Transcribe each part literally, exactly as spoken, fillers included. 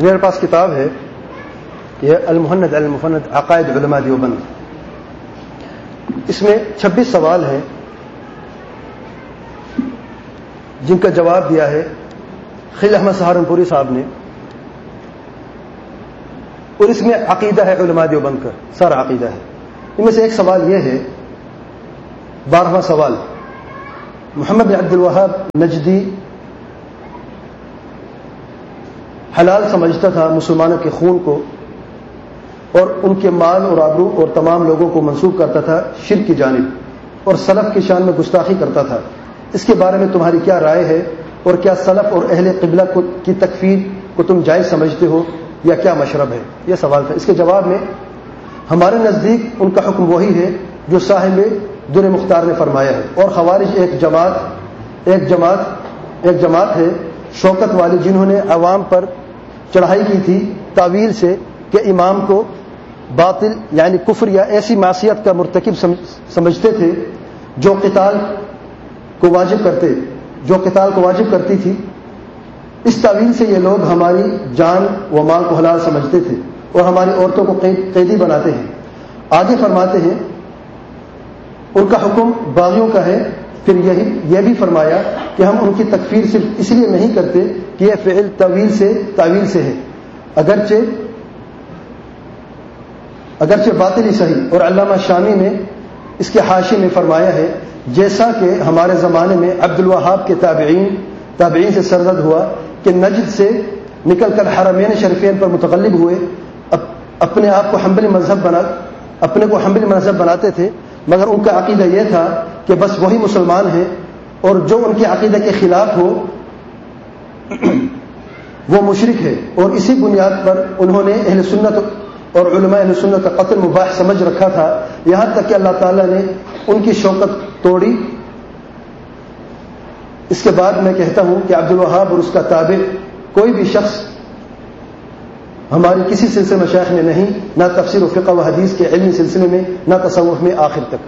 میرے پاس کتاب ہے، یہ المہند المفند عقائد علماء دیوبند. اس میں چھبیس سوال ہیں جن کا جواب دیا ہے خلیل احمد سہارنپوری صاحب نے، اور اس میں عقیدہ ہے علماء دیوبند کا، سارا عقیدہ ہے. ان میں سے ایک سوال یہ ہے، بارہواں سوال، محمد بن عبد الوہاب نجدی حلال سمجھتا تھا مسلمانوں کے خون کو اور ان کے مال اور آبرو اور تمام لوگوں کو منسوب کرتا تھا شرک کی جانب، اور سلف کی شان میں گستاخی کرتا تھا. اس کے بارے میں تمہاری کیا رائے ہے، اور کیا سلف اور اہل قبلہ کی تکفیر کو تم جائز سمجھتے ہو یا کیا مشرب ہے؟ یہ سوال تھا. اس کے جواب میں ہمارے نزدیک ان کا حکم وہی ہے جو صاحب در مختار نے فرمایا ہے، اور خوارج ایک جماعت ایک جماعت ایک جماعت ہے شوکت والی جنہوں نے عوام پر چڑھائی کی تھی تعویل سے کہ امام کو باطل یعنی کفر یا ایسی معصیت کا مرتکب سمجھتے تھے جو قتال کو واجب کرتے جو قتال کو واجب کرتی تھی. اس تعویل سے یہ لوگ ہماری جان و مال کو حلال سمجھتے تھے اور ہماری عورتوں کو قیدی بناتے ہیں. آگے فرماتے ہیں ان کا حکم باغیوں کا ہے. پھر یہی یہ بھی فرمایا کہ ہم ان کی تکفیر صرف اس لیے نہیں کرتے کہ یہ فعل تعویل سے تعویل سے ہے، اگرچہ اگرچہ باطل ہی صحیح. اور علامہ شامی نے اس کے حاشی میں فرمایا ہے جیسا کہ ہمارے زمانے میں عبد الوہاب کے تابعین تابعین سے سرزد ہوا کہ نجد سے نکل کر حرمین شریفین پر متغلب ہوئے، اپنے آپ کو حنبلی مذہب بنا اپنے کو حنبلی مذہب بناتے تھے، مگر ان کا عقیدہ یہ تھا کہ بس وہی مسلمان ہیں اور جو ان کے عقیدہ کے خلاف ہو وہ مشرک ہے. اور اسی بنیاد پر انہوں نے اہل سنت اور علماء اہل سنت کا قتل مباح سمجھ رکھا تھا، یہاں تک کہ اللہ تعالیٰ نے ان کی شوکت توڑی. اس کے بعد میں کہتا ہوں کہ عبد الوہاب اور اس کا تابع کوئی بھی شخص ہماری کسی سلسلے مشائخ میں نہیں، نہ تفسیر و فقہ و حدیث کے علمی سلسلے میں، نہ تصوف میں آخر تک.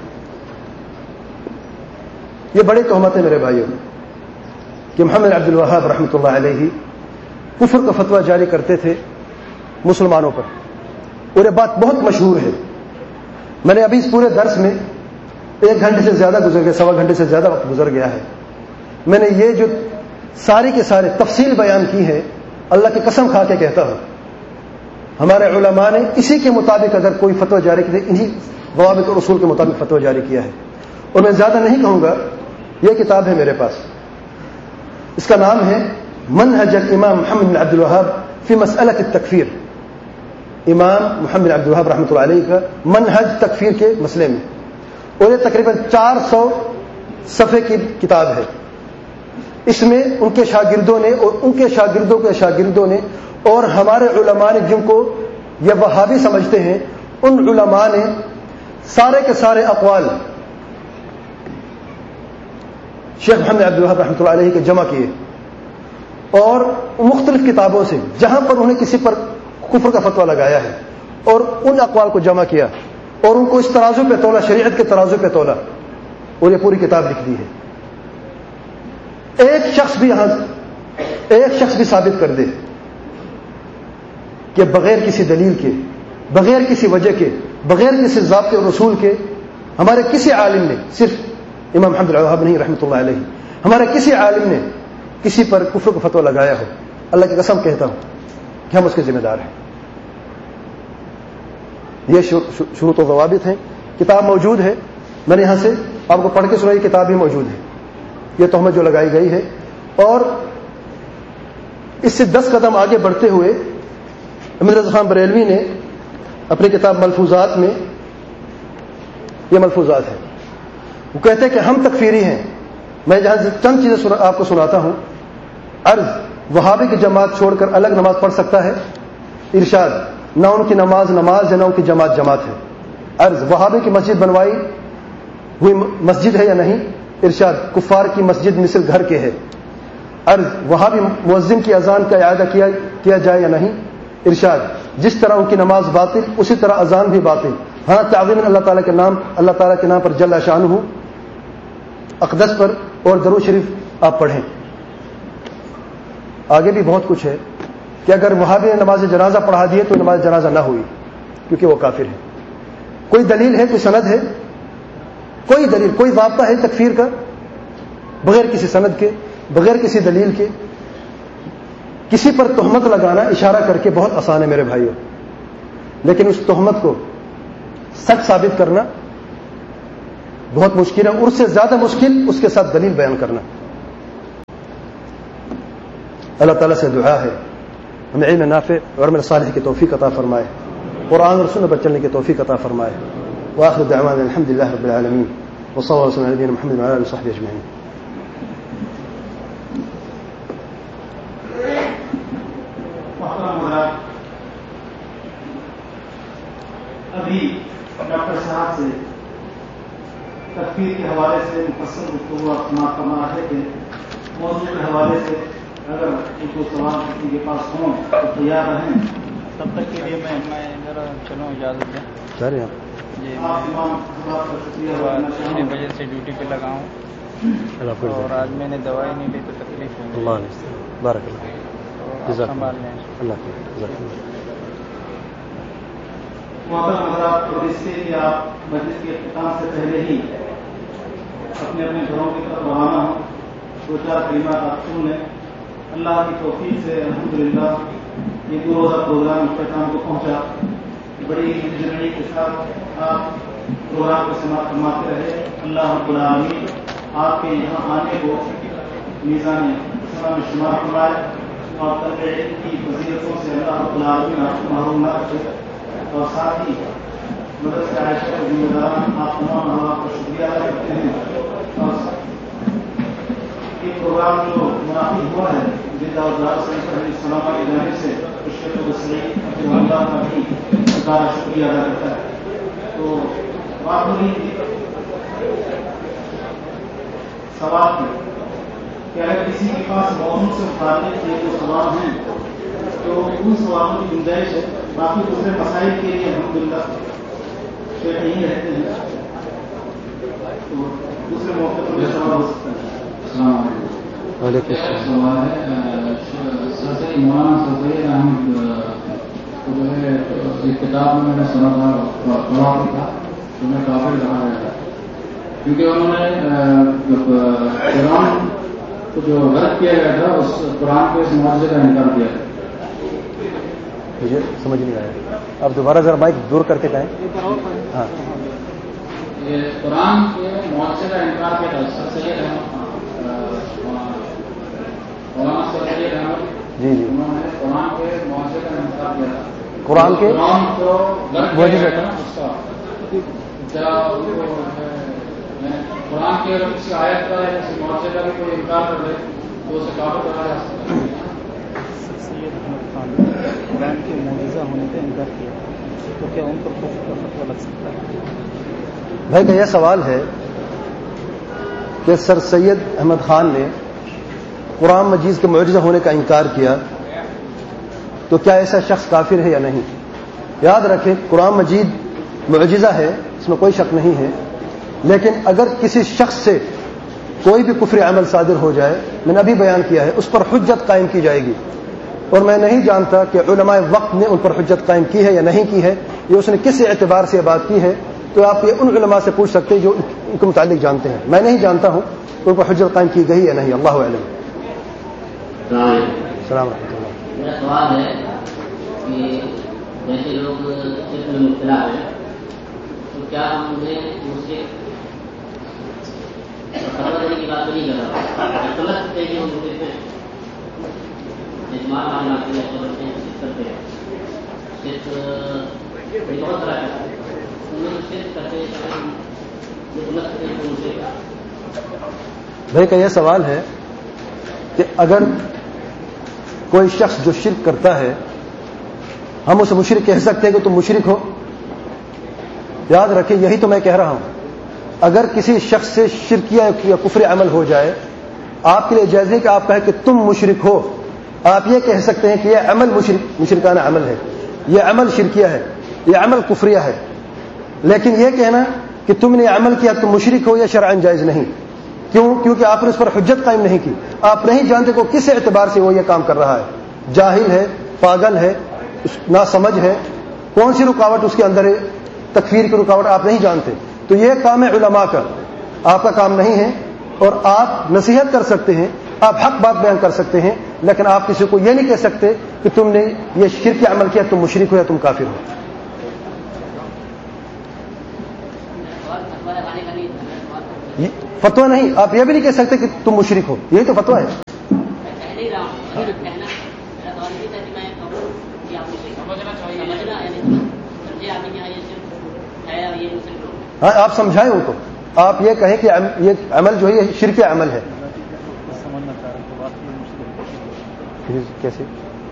یہ بڑے تہمت ہیں میرے بھائیوں کہ محمد عبد الوہاب رحمۃ اللہ علیہ کفر کا فتویٰ جاری کرتے تھے مسلمانوں پر، اور یہ بات بہت مشہور ہے. میں نے ابھی اس پورے درس میں ایک گھنٹے سے زیادہ گزر گیا سوا گھنٹے سے زیادہ وقت گزر گیا ہے. میں نے یہ جو ساری کے سارے تفصیل بیان کی ہے، اللہ کی قسم کھا کے کہتا ہوں ہمارے علماء نے اسی کے مطابق اگر کوئی فتویٰ جاری کیا، انہی ضوابط اور اصول کے مطابق فتویٰ جاری کیا ہے. اور میں زیادہ نہیں کہوں گا، یہ کتاب ہے میرے پاس، اس کا نام ہے منہج الامام محمد بن عبد الوہاب فی مسئلۃ التکفیر. امام محمد بن عبد الوہاب رحمۃ اللہ علیہ کا منہج تکفیر کے مسئلے میں، اور یہ تقریباً چار سو صفحے کی کتاب ہے. اس میں ان کے شاگردوں نے اور ان کے شاگردوں کے شاگردوں نے اور ہمارے علماء نے جن کو یہ وہابی سمجھتے ہیں، ان علماء نے سارے کے سارے اقوال شیخ محمد عبد الوہاب رحمۃ اللہ علیہ کے جمع کیے، اور مختلف کتابوں سے جہاں پر انہیں کسی پر کفر کا فتویٰ لگایا ہے، اور ان اقوال کو جمع کیا اور ان کو اس ترازو پہ تولا، شریعت کے ترازو پہ تولا، اور یہ پوری کتاب لکھ دی ہے. ایک شخص بھی یہاں ایک شخص بھی ثابت کر دے کہ بغیر کسی دلیل کے، بغیر کسی وجہ کے، بغیر کسی ضابطے اور رسول کے ہمارے کسی عالم نے، صرف امام محمد الوہاب نہیں رحمۃ اللہ علیہ، ہمارے کسی عالم نے کسی پر کفر کا فتویٰ لگایا ہو، اللہ کی قسم کہتا ہوں کہ ہم اس کے ذمہ دار ہیں. یہ شروط و ضوابط ہیں. کتاب موجود ہے، میں نے یہاں سے آپ کو پڑھ کے سنائی، کتاب بھی موجود ہے. یہ تہمت جو لگائی گئی ہے، اور اس سے دس قدم آگے بڑھتے ہوئے احمد رضا خان بریلوی نے اپنی کتاب ملفوظات میں یہ ملفوظات ہیں، وہ کہتے ہیں کہ ہم تکفیری ہیں. میں جہاں سے چند چیزیں آپ کو سناتا ہوں. عرض، وہابی کی جماعت چھوڑ کر الگ نماز پڑھ سکتا ہے؟ ارشاد، نہ ان کی نماز نماز ہے، نہ ان کی جماعت جماعت ہے. عرض، وہابی کی مسجد بنوائی ہوئی مسجد ہے یا نہیں؟ ارشاد، کفار کی مسجد مثل گھر کے ہے. عرض، وہابی مؤذن کی اذان کا اعادہ کیا کیا جائے یا نہیں؟ ارشاد، جس طرح ان کی نماز باطل اسی طرح اذان بھی باطل. ہاں، تعظیم اللہ تعالیٰ کے نام اللہ تعالیٰ کے نام پر جل شانہ اقدس پر اور درود شریف آپ پڑھیں. آگے بھی بہت کچھ ہے. کہ اگر وہابی نے نماز جنازہ پڑھا دیے تو نماز جنازہ نہ ہوئی کیونکہ وہ کافر ہے. کوئی دلیل ہے, کوئی سند ہے, کوئی دلیل, کوئی ضابطہ ہے تکفیر کا؟ بغیر کسی سند کے, بغیر کسی دلیل کے کسی پر تہمت لگانا اشارہ کر کے بہت آسان ہے میرے بھائیوں, لیکن اس تہمت کو سچ ثابت کرنا بہت مشکل ہے, اور اس سے زیادہ مشکل اس کے ساتھ دلیل بیان کرنا. اللہ تعالیٰ سے دعا ہے ہمیں علم نافع اور عمل صالح کی توفیق عطا فرمائے, قرآن اور سنت پر چلنے کی توفیق عطا فرمائے. وآخر دعوانا الحمد للہ رب العالمین وصلی اللہ وسلم علی نبینا محمد وعلی آلہ وصحبہ اجمعین. ابھی ڈاکٹر صاحب سے تکفیر کے حوالے سے مفصل گفتگو آپ سماعت فرما رہے تھے. موضوع کے حوالے سے اگر ان کو سوال کسی کے پاس ہوں تو تیار رہیں. تب تک کے لیے میں میں ذرا چلوں اجازت دیں. سر جی آپ امام حضرات کا شکریہ ادا کرنا چاہوں چھ گا. بجے سے ڈیوٹی پہ لگا ہوں اور آج میں نے دوائی نہیں لی تو تکلیف ہوئی. اللہ بارک اللہ سنبھال لیں. اللہ. محترم حضرات, اور اس سے کہ آپ مجلس کے اختتام سے پہلے ہی اپنے اپنے گھروں کی طرف روانہ ہوں, دو چار کلمات آپ سن لیں. اللہ کی توفیق سے الحمدللہ یہ دو روزہ پروگرام اختتام کو پہنچا. بڑی زندگی کے ساتھ آپ پروگرام کو سماعت فرماتے رہے. اللہ رب العالمین آپ کے یہاں آنے کو میزان حسنہ میں شمار فرمائے اور طلب علم کی فضیلتوں سے اللہ رب العالمین آپ کو محروم نہ رکھے. اور ساتھ ہی مدرسہ عائشہ کے ذمہ داران آپ تمام آپ کا شکریہ ادا کرتے ہیں. اور یہ پروگرام جو منعقد ہوا ہے زندہ اور دار سینٹر علیہ السلام کی جانب سے اس کے وسیع رمضان کا بھی سارا شکریہ ادا کرتا ہے. تو بات ہو رہی تھی سوال کی کہ اگر کسی کے پاس موضوع سے متعلق یہ جو سوال ہیں تو ان سوالوں کی گنجائش ہے. باقی دوسرے مسائل کے لیے الحمدللہ شیخ نہیں رہتے ہیں تو دوسرے موقع پر یہ سوال ہو سکتا ہے. السلام علیکم. وعلیکم سوال ہے سر مولانا سید احمد کو جو ہے ایک کتاب میں میں نے سنا تھا پڑھا بھی تھا تو میں کافی رہا ہے کیونکہ انہوں نے قرآن کو جو رد کیا گیا تھا اس قرآن کے اس معاوضے کا انکار کیا تھا. مجھے سمجھ نہیں آیا, آپ دوبارہ ذرا مائک دور کر کے کہیں. ہاں, یہ قرآن کے معاوضے کا انکار کیا تھا سر سید احمد مولانا سر سید احمد. جی جی, انہوں نے قرآن کے معاوضے کا انکار کیا تھا. قرآن کے قرآن کو معجزے کا اس کا کیا قرآن کی اگر کسی آیت کا یا کسی معاوضے کا بھی کوئی انکار کر دے تو اسے کافر کہا جا سکتا ہے. سید احمد خان قرآن کے معجزہ ہونے کا انکار کیا تو کیا ان پر کفر کا فتویٰ لگ سکتا ہے؟ بھائی کا یہ سوال ہے کہ سر سید احمد خان نے قرآن مجید کے معجزہ ہونے کا انکار کیا تو کیا ایسا شخص کافر ہے یا نہیں؟ یاد رکھیں قرآن مجید معجزہ ہے, اس میں کوئی شک نہیں ہے, لیکن اگر کسی شخص سے کوئی بھی کفر عمل صادر ہو جائے, میں نے ابھی بیان کیا ہے, اس پر حجت قائم کی جائے گی. اور میں نہیں جانتا کہ علماء وقت نے ان پر حجت قائم کی ہے یا نہیں کی ہے, یہ اس نے کس اعتبار سے بات کی ہے, تو آپ یہ ان علماء سے پوچھ سکتے ہیں جو ان کے متعلق جانتے ہیں. میں نہیں جانتا ہوں کہ ان پر حجت قائم کی گئی یا نہیں, اللہ علم. السلام ورحمۃ اللہ. میرا سوال ہے کہ جیسے لوگ شرک میں مبتلا ہیں تو کیا ہم انہیں دوسرے خبر دینے کی بات نہیں کر رہا, سمجھ سکتے ہیں کہ ہم دوسرے سے اجماع مان لاتے ہیں, سمجھتے ہیں, شرک کرتے ہیں. شرک بہت طرح کا ہے, ان لوگ شرک کرتے ہیں یہ سمجھ سکتے ہیں کہ ان سے بھائی کا یہ سوال ہے کہ اگر کوئی شخص جو شرک کرتا ہے ہم اسے مشرک کہہ سکتے ہیں کہ تم مشرک ہو؟ یاد رکھیں یہی تو میں کہہ رہا ہوں. اگر کسی شخص سے شرکیہ یا کفر عمل ہو جائے, آپ کے لیے جائز ہے کہ آپ کہیں کہ تم مشرک ہو. آپ یہ کہہ سکتے ہیں کہ یہ عمل مشرک مشرکانہ عمل ہے, یہ عمل شرکیہ ہے, یہ عمل کفریہ ہے. لیکن یہ کہنا کہ تم نے عمل کیا تم مشرک ہو, یہ شرعاً جائز نہیں. کیوں؟ کیونکہ آپ نے اس پر حجت قائم نہیں کی. آپ نہیں جانتے کو کس اعتبار سے وہ یہ کام کر رہا ہے. جاہل ہے, پاگل ہے, نا سمجھ ہے, کون سی رکاوٹ اس کے اندر ہے, تکفیر کی رکاوٹ آپ نہیں جانتے, تو یہ کام ہے علماء کا, آپ کا کام نہیں ہے. اور آپ نصیحت کر سکتے ہیں, آپ حق بات بیان کر سکتے ہیں, لیکن آپ کسی کو یہ نہیں کہہ سکتے کہ تم نے یہ شرک عمل کیا, تم مشرک ہو یا تم کافر ہو. فتویٰ نہیں, آپ یہ بھی نہیں کہہ سکتے کہ تم مشرک ہو, یہی تو فتویٰ ہے. ہاں آپ سمجھائیں ان کو, آپ یہ کہیں کہ یہ عمل جو ہے یہ شرک عمل ہے. کیسے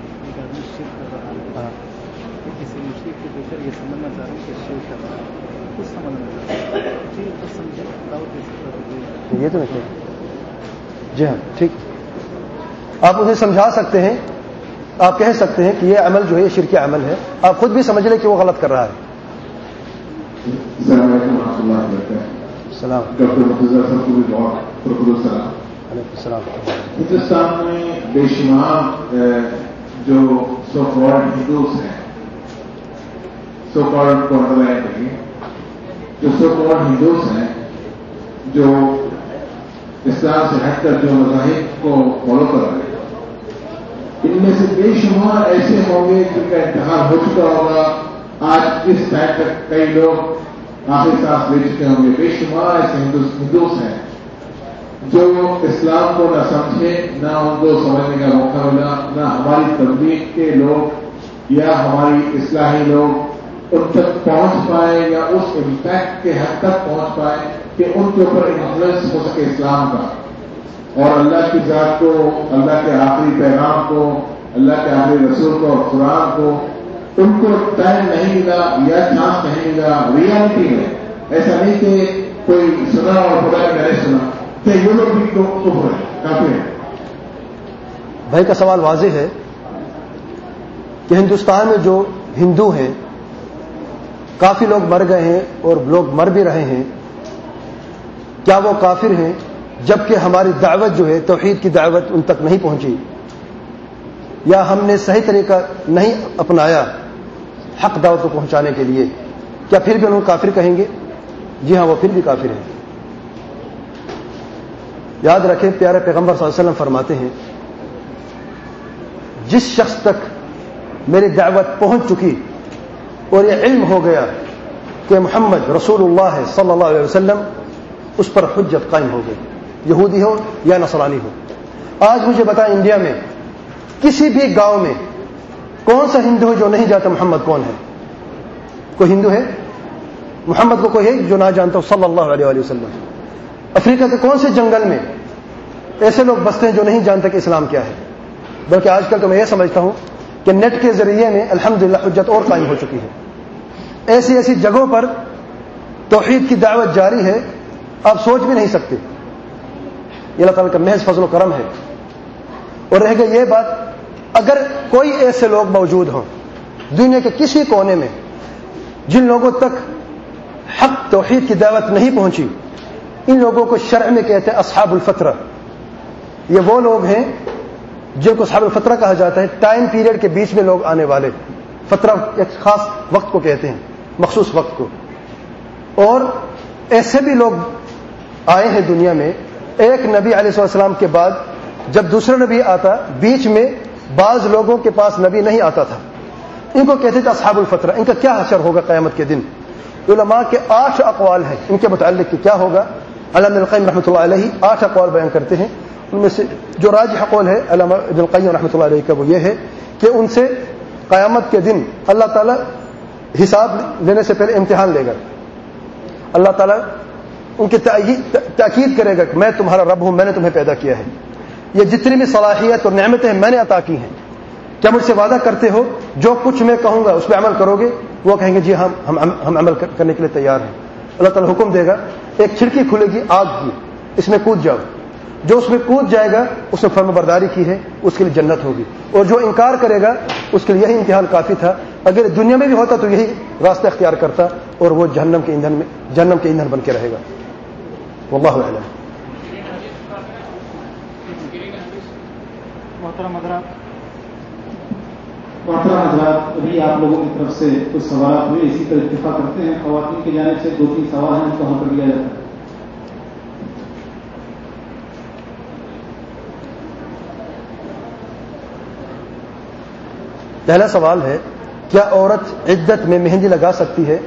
یہ تو نہیں, جی ہاں ٹھیک, آپ انہیں سمجھا سکتے ہیں, آپ کہہ سکتے ہیں کہ یہ عمل جو ہے یہ شرک عمل ہے, آپ خود بھی سمجھ لیں کہ وہ غلط کر رہا ہے. السلام علیکم ورحمۃ اللہ وبرکاتہ. السلام. ڈاکٹر مرتضیٰ صاحب کو بھی بہت السلام. علیکم السلام. ہندوستان میں بے شمار جو سو کالڈ ہندوز ہیں, سو کالڈ کانٹرلینڈ میں جو سو کالڈ ہندوز ہیں جو اسلام سے ہٹ کر جو مذاہب کو فالو کر رہے ہیں, ان میں سے بے شمار ایسے ہوں گے جن کا امتحان ہو چکا ہوگا. آج اس ٹائم تک کئی لوگ آخری سانس لے چکے ہوں گے. بے شمار ایسے ہندوز ہیں جو اسلام کو نہ سمجھے, نہ ان کو سمجھنے کا موقع ملا, نہ ہماری تبلیغ کے لوگ یا ہماری اصلاحی لوگ ان تک پہنچ پائے یا اس امپیکٹ کے حد تک پہنچ پائے کہ ان کے اوپر انفلوئنس ہو سکے اسلام کا, اور اللہ کی ذات کو, اللہ کے آخری پیغام کو, اللہ کے آخری رسول کو اور قرآن کو ان کو ٹائم نہیں ملا یا چانس نہیں ملا. ریالٹی میں ایسا نہیں کہ کوئی سنا اور خدا نے میں نے سنا, کہ یہ لوگ بھی کفر ہیں, کافی ہیں. بھائی کا سوال واضح ہے کہ ہندوستان میں جو ہندو ہیں کافی لوگ مر گئے ہیں اور لوگ مر بھی رہے ہیں, کیا وہ کافر ہیں جبکہ ہماری دعوت جو ہے توحید کی دعوت ان تک نہیں پہنچی, یا ہم نے صحیح طریقہ نہیں اپنایا حق دعوت کو پہنچانے کے لیے, کیا پھر بھی ان کو کافر کہیں گے؟ جی ہاں, وہ پھر بھی کافر ہیں. یاد رکھیں پیارے پیغمبر صلی اللہ علیہ وسلم فرماتے ہیں جس شخص تک میری دعوت پہنچ چکی اور یہ علم ہو گیا کہ محمد رسول اللہ ہے صلی اللہ علیہ وسلم, اس پر حجت قائم ہو گئی, یہودی ہو یا نصرانی ہو. آج مجھے بتائیں انڈیا میں کسی بھی گاؤں میں کون سا ہندو ہے جو نہیں جانتا محمد کون ہے؟ کوئی ہندو ہے محمد کو کوئی ہے جو نہ جانتا ہو صلی اللہ علیہ وسلم؟ افریقہ کے کون سے جنگل میں ایسے لوگ بستے ہیں جو نہیں جانتے کہ اسلام کیا ہے؟ بلکہ آج کل تو میں یہ سمجھتا ہوں کہ نیٹ کے ذریعے میں الحمدللہ حجت اور قائم ہو چکی ہے. ایسی ایسی جگہوں پر توحید کی دعوت جاری ہے, آپ سوچ بھی نہیں سکتے. یہ اللہ تعالیٰ کا محض فضل و کرم ہے. اور رہ گئی یہ بات, اگر کوئی ایسے لوگ موجود ہوں دنیا کے کسی کونے میں جن لوگوں تک حق توحید کی دعوت نہیں پہنچی, ان لوگوں کو شرع میں کہتے ہیں اصحاب الفترہ. یہ وہ لوگ ہیں جن کو اصحاب الفترہ کہا جاتا ہے, ٹائم پیریڈ کے بیچ میں لوگ آنے والے. فترہ ایک خاص وقت کو کہتے ہیں, مخصوص وقت کو. اور ایسے بھی لوگ آئے ہیں دنیا میں, ایک نبی علیہ السلام کے بعد جب دوسرا نبی آتا بیچ میں بعض لوگوں کے پاس نبی نہیں آتا تھا, ان کو کہتے تھے اصحاب الفترہ. ان کا کیا حشر ہوگا قیامت کے دن؟ علماء کے آٹھ اقوال ہیں ان کے متعلق کہ کیا ہوگا. علامہ ابن القیم رحمۃ اللہ علیہ آٹھ اقوال بیان کرتے ہیں. ان میں سے جو راجح قول ہے علامہ ابن القیم رحمۃ اللہ علیہ کا وہ یہ ہے کہ ان سے قیامت کے دن اللہ تعالیٰ حساب لینے سے پہلے امتحان لے گا. اللہ تعالیٰ ان کی تاکید کرے گا کہ میں تمہارا رب ہوں, میں نے تمہیں پیدا کیا ہے, یہ جتنی بھی صلاحیت اور نعمتیں ہیں میں نے عطا کی ہیں, کیا مجھ سے وعدہ کرتے ہو جو کچھ میں کہوں گا اس پہ عمل کرو گے؟ وہ کہیں گے جی ہم ہم ہم عمل کرنے کے لیے تیار ہیں. اللہ تعالیٰ حکم دے گا, ایک کھڑکی کھلے گی آگ کی, اس میں کود جاؤ. جو اس میں کود جائے گا اس نے فرم برداری کی ہے, اس کے لیے جنت ہوگی. اور جو انکار کرے گا اس کے لیے یہی امتحان کافی تھا. اگر دنیا میں بھی ہوتا تو یہی راستہ اختیار کرتا اور وہ جہنم کے ایندھن میں جہنم کے ایندھن بن کے رہے گا. واللہ اعلم. محترم حضرات, محترم حضرات، ابھی آپ لوگوں کی طرف سے کچھ سوالات ہوئے، اسی پر اتفاق کرتے ہیں. خواتین کی جانب سے دو تین سوال ہیں، ان کو حل کر دیا جاتا ہے. پہلا سوال ہے، کیا عورت عدت میں مہندی لگا سکتی ہے؟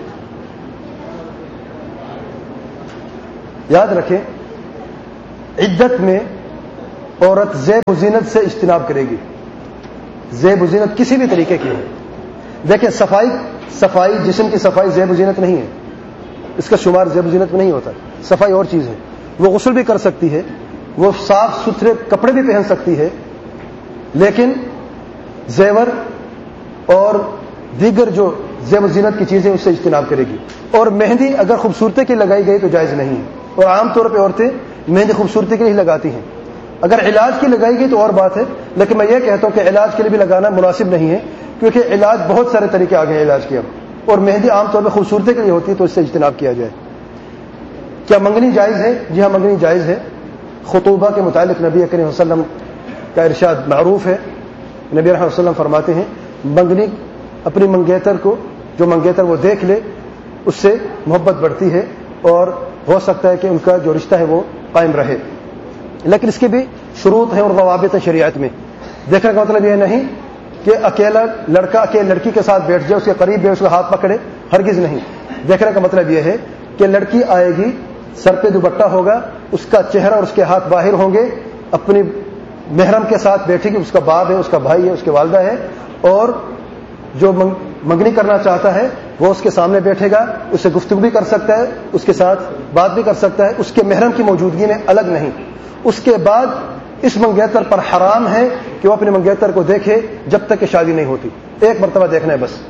یاد رکھیں، عدت میں عورت زیب و زینت سے اجتناب کرے گی. زیب و زینت کسی بھی طریقے کی ہے. دیکھیں، صفائی صفائی جسم کی صفائی زیب و زینت نہیں ہے، اس کا شمار زیب و زینت میں نہیں ہوتا. صفائی اور چیز ہے. وہ غسل بھی کر سکتی ہے، وہ صاف ستھرے کپڑے بھی پہن سکتی ہے، لیکن زیور اور دیگر جو زیب و زینت کی چیزیں اس سے اجتناب کرے گی. اور مہندی اگر خوبصورتی کی لگائی گئی تو جائز نہیں ہے. اور عام طور پہ عورتیں مہندی خوبصورتی کے لیے لگاتی ہیں. اگر علاج کی لگائی گئی تو اور بات ہے، لیکن میں یہ کہتا ہوں کہ علاج کے لیے بھی لگانا مناسب نہیں ہے، کیونکہ علاج بہت سارے طریقے آ گئے ہیں علاج کے اب. اور مہندی عام طور پہ خوبصورتی کے لیے ہوتی ہے، تو اس سے اجتناب کیا جائے. کیا منگنی جائز ہے؟ جی ہاں، منگنی جائز ہے. خطوبہ کے متعلق نبی کریم صلی اللہ علیہ وسلم کا ارشاد معروف ہے. نبی رحمۃ اللہ علیہ وسلم فرماتے ہیں، منگنی اپنی منگیتر کو، جو منگیتر وہ دیکھ لے، اس سے محبت بڑھتی ہے اور ہو سکتا ہے کہ ان کا جو رشتہ ہے وہ قائم رہے. لیکن اس کے بھی شروط ہیں اور ضوابط ہیں شریعت میں. دیکھنے کا مطلب یہ نہیں کہ اکیلا لڑکا اکیلے لڑکی کے ساتھ بیٹھ جائے، اس کے قریب بیٹھ، اس کا ہاتھ پکڑے، ہرگز نہیں. دیکھنے کا مطلب یہ ہے کہ لڑکی آئے گی، سر پہ دوپٹہ ہوگا، اس کا چہرہ اور اس کے ہاتھ باہر ہوں گے، اپنی محرم کے ساتھ بیٹھے گی، اس کا باپ ہے، اس کا بھائی ہے، اس کی والدہ ہے، اور جو منگنی کرنا چاہتا ہے وہ اس کے سامنے بیٹھے گا، اس سے گفتگو بھی کر سکتا ہے، اس کے ساتھ بات بھی کر سکتا ہے، اس کے محرم کی موجودگی میں الگ نہیں. اس کے بعد اس منگیتر پر حرام ہے کہ وہ اپنے منگیتر کو دیکھے جب تک کہ شادی نہیں ہوتی. ایک مرتبہ دیکھنا ہے بس.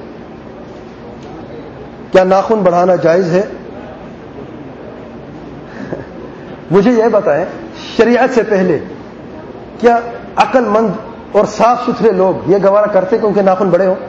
کیا ناخن بڑھانا جائز ہے؟ مجھے یہ بتائیں، شریعت سے پہلے کیا عقل مند اور صاف ستھرے لوگ یہ گوارا کرتے کہ ان کے ناخن بڑے ہوں؟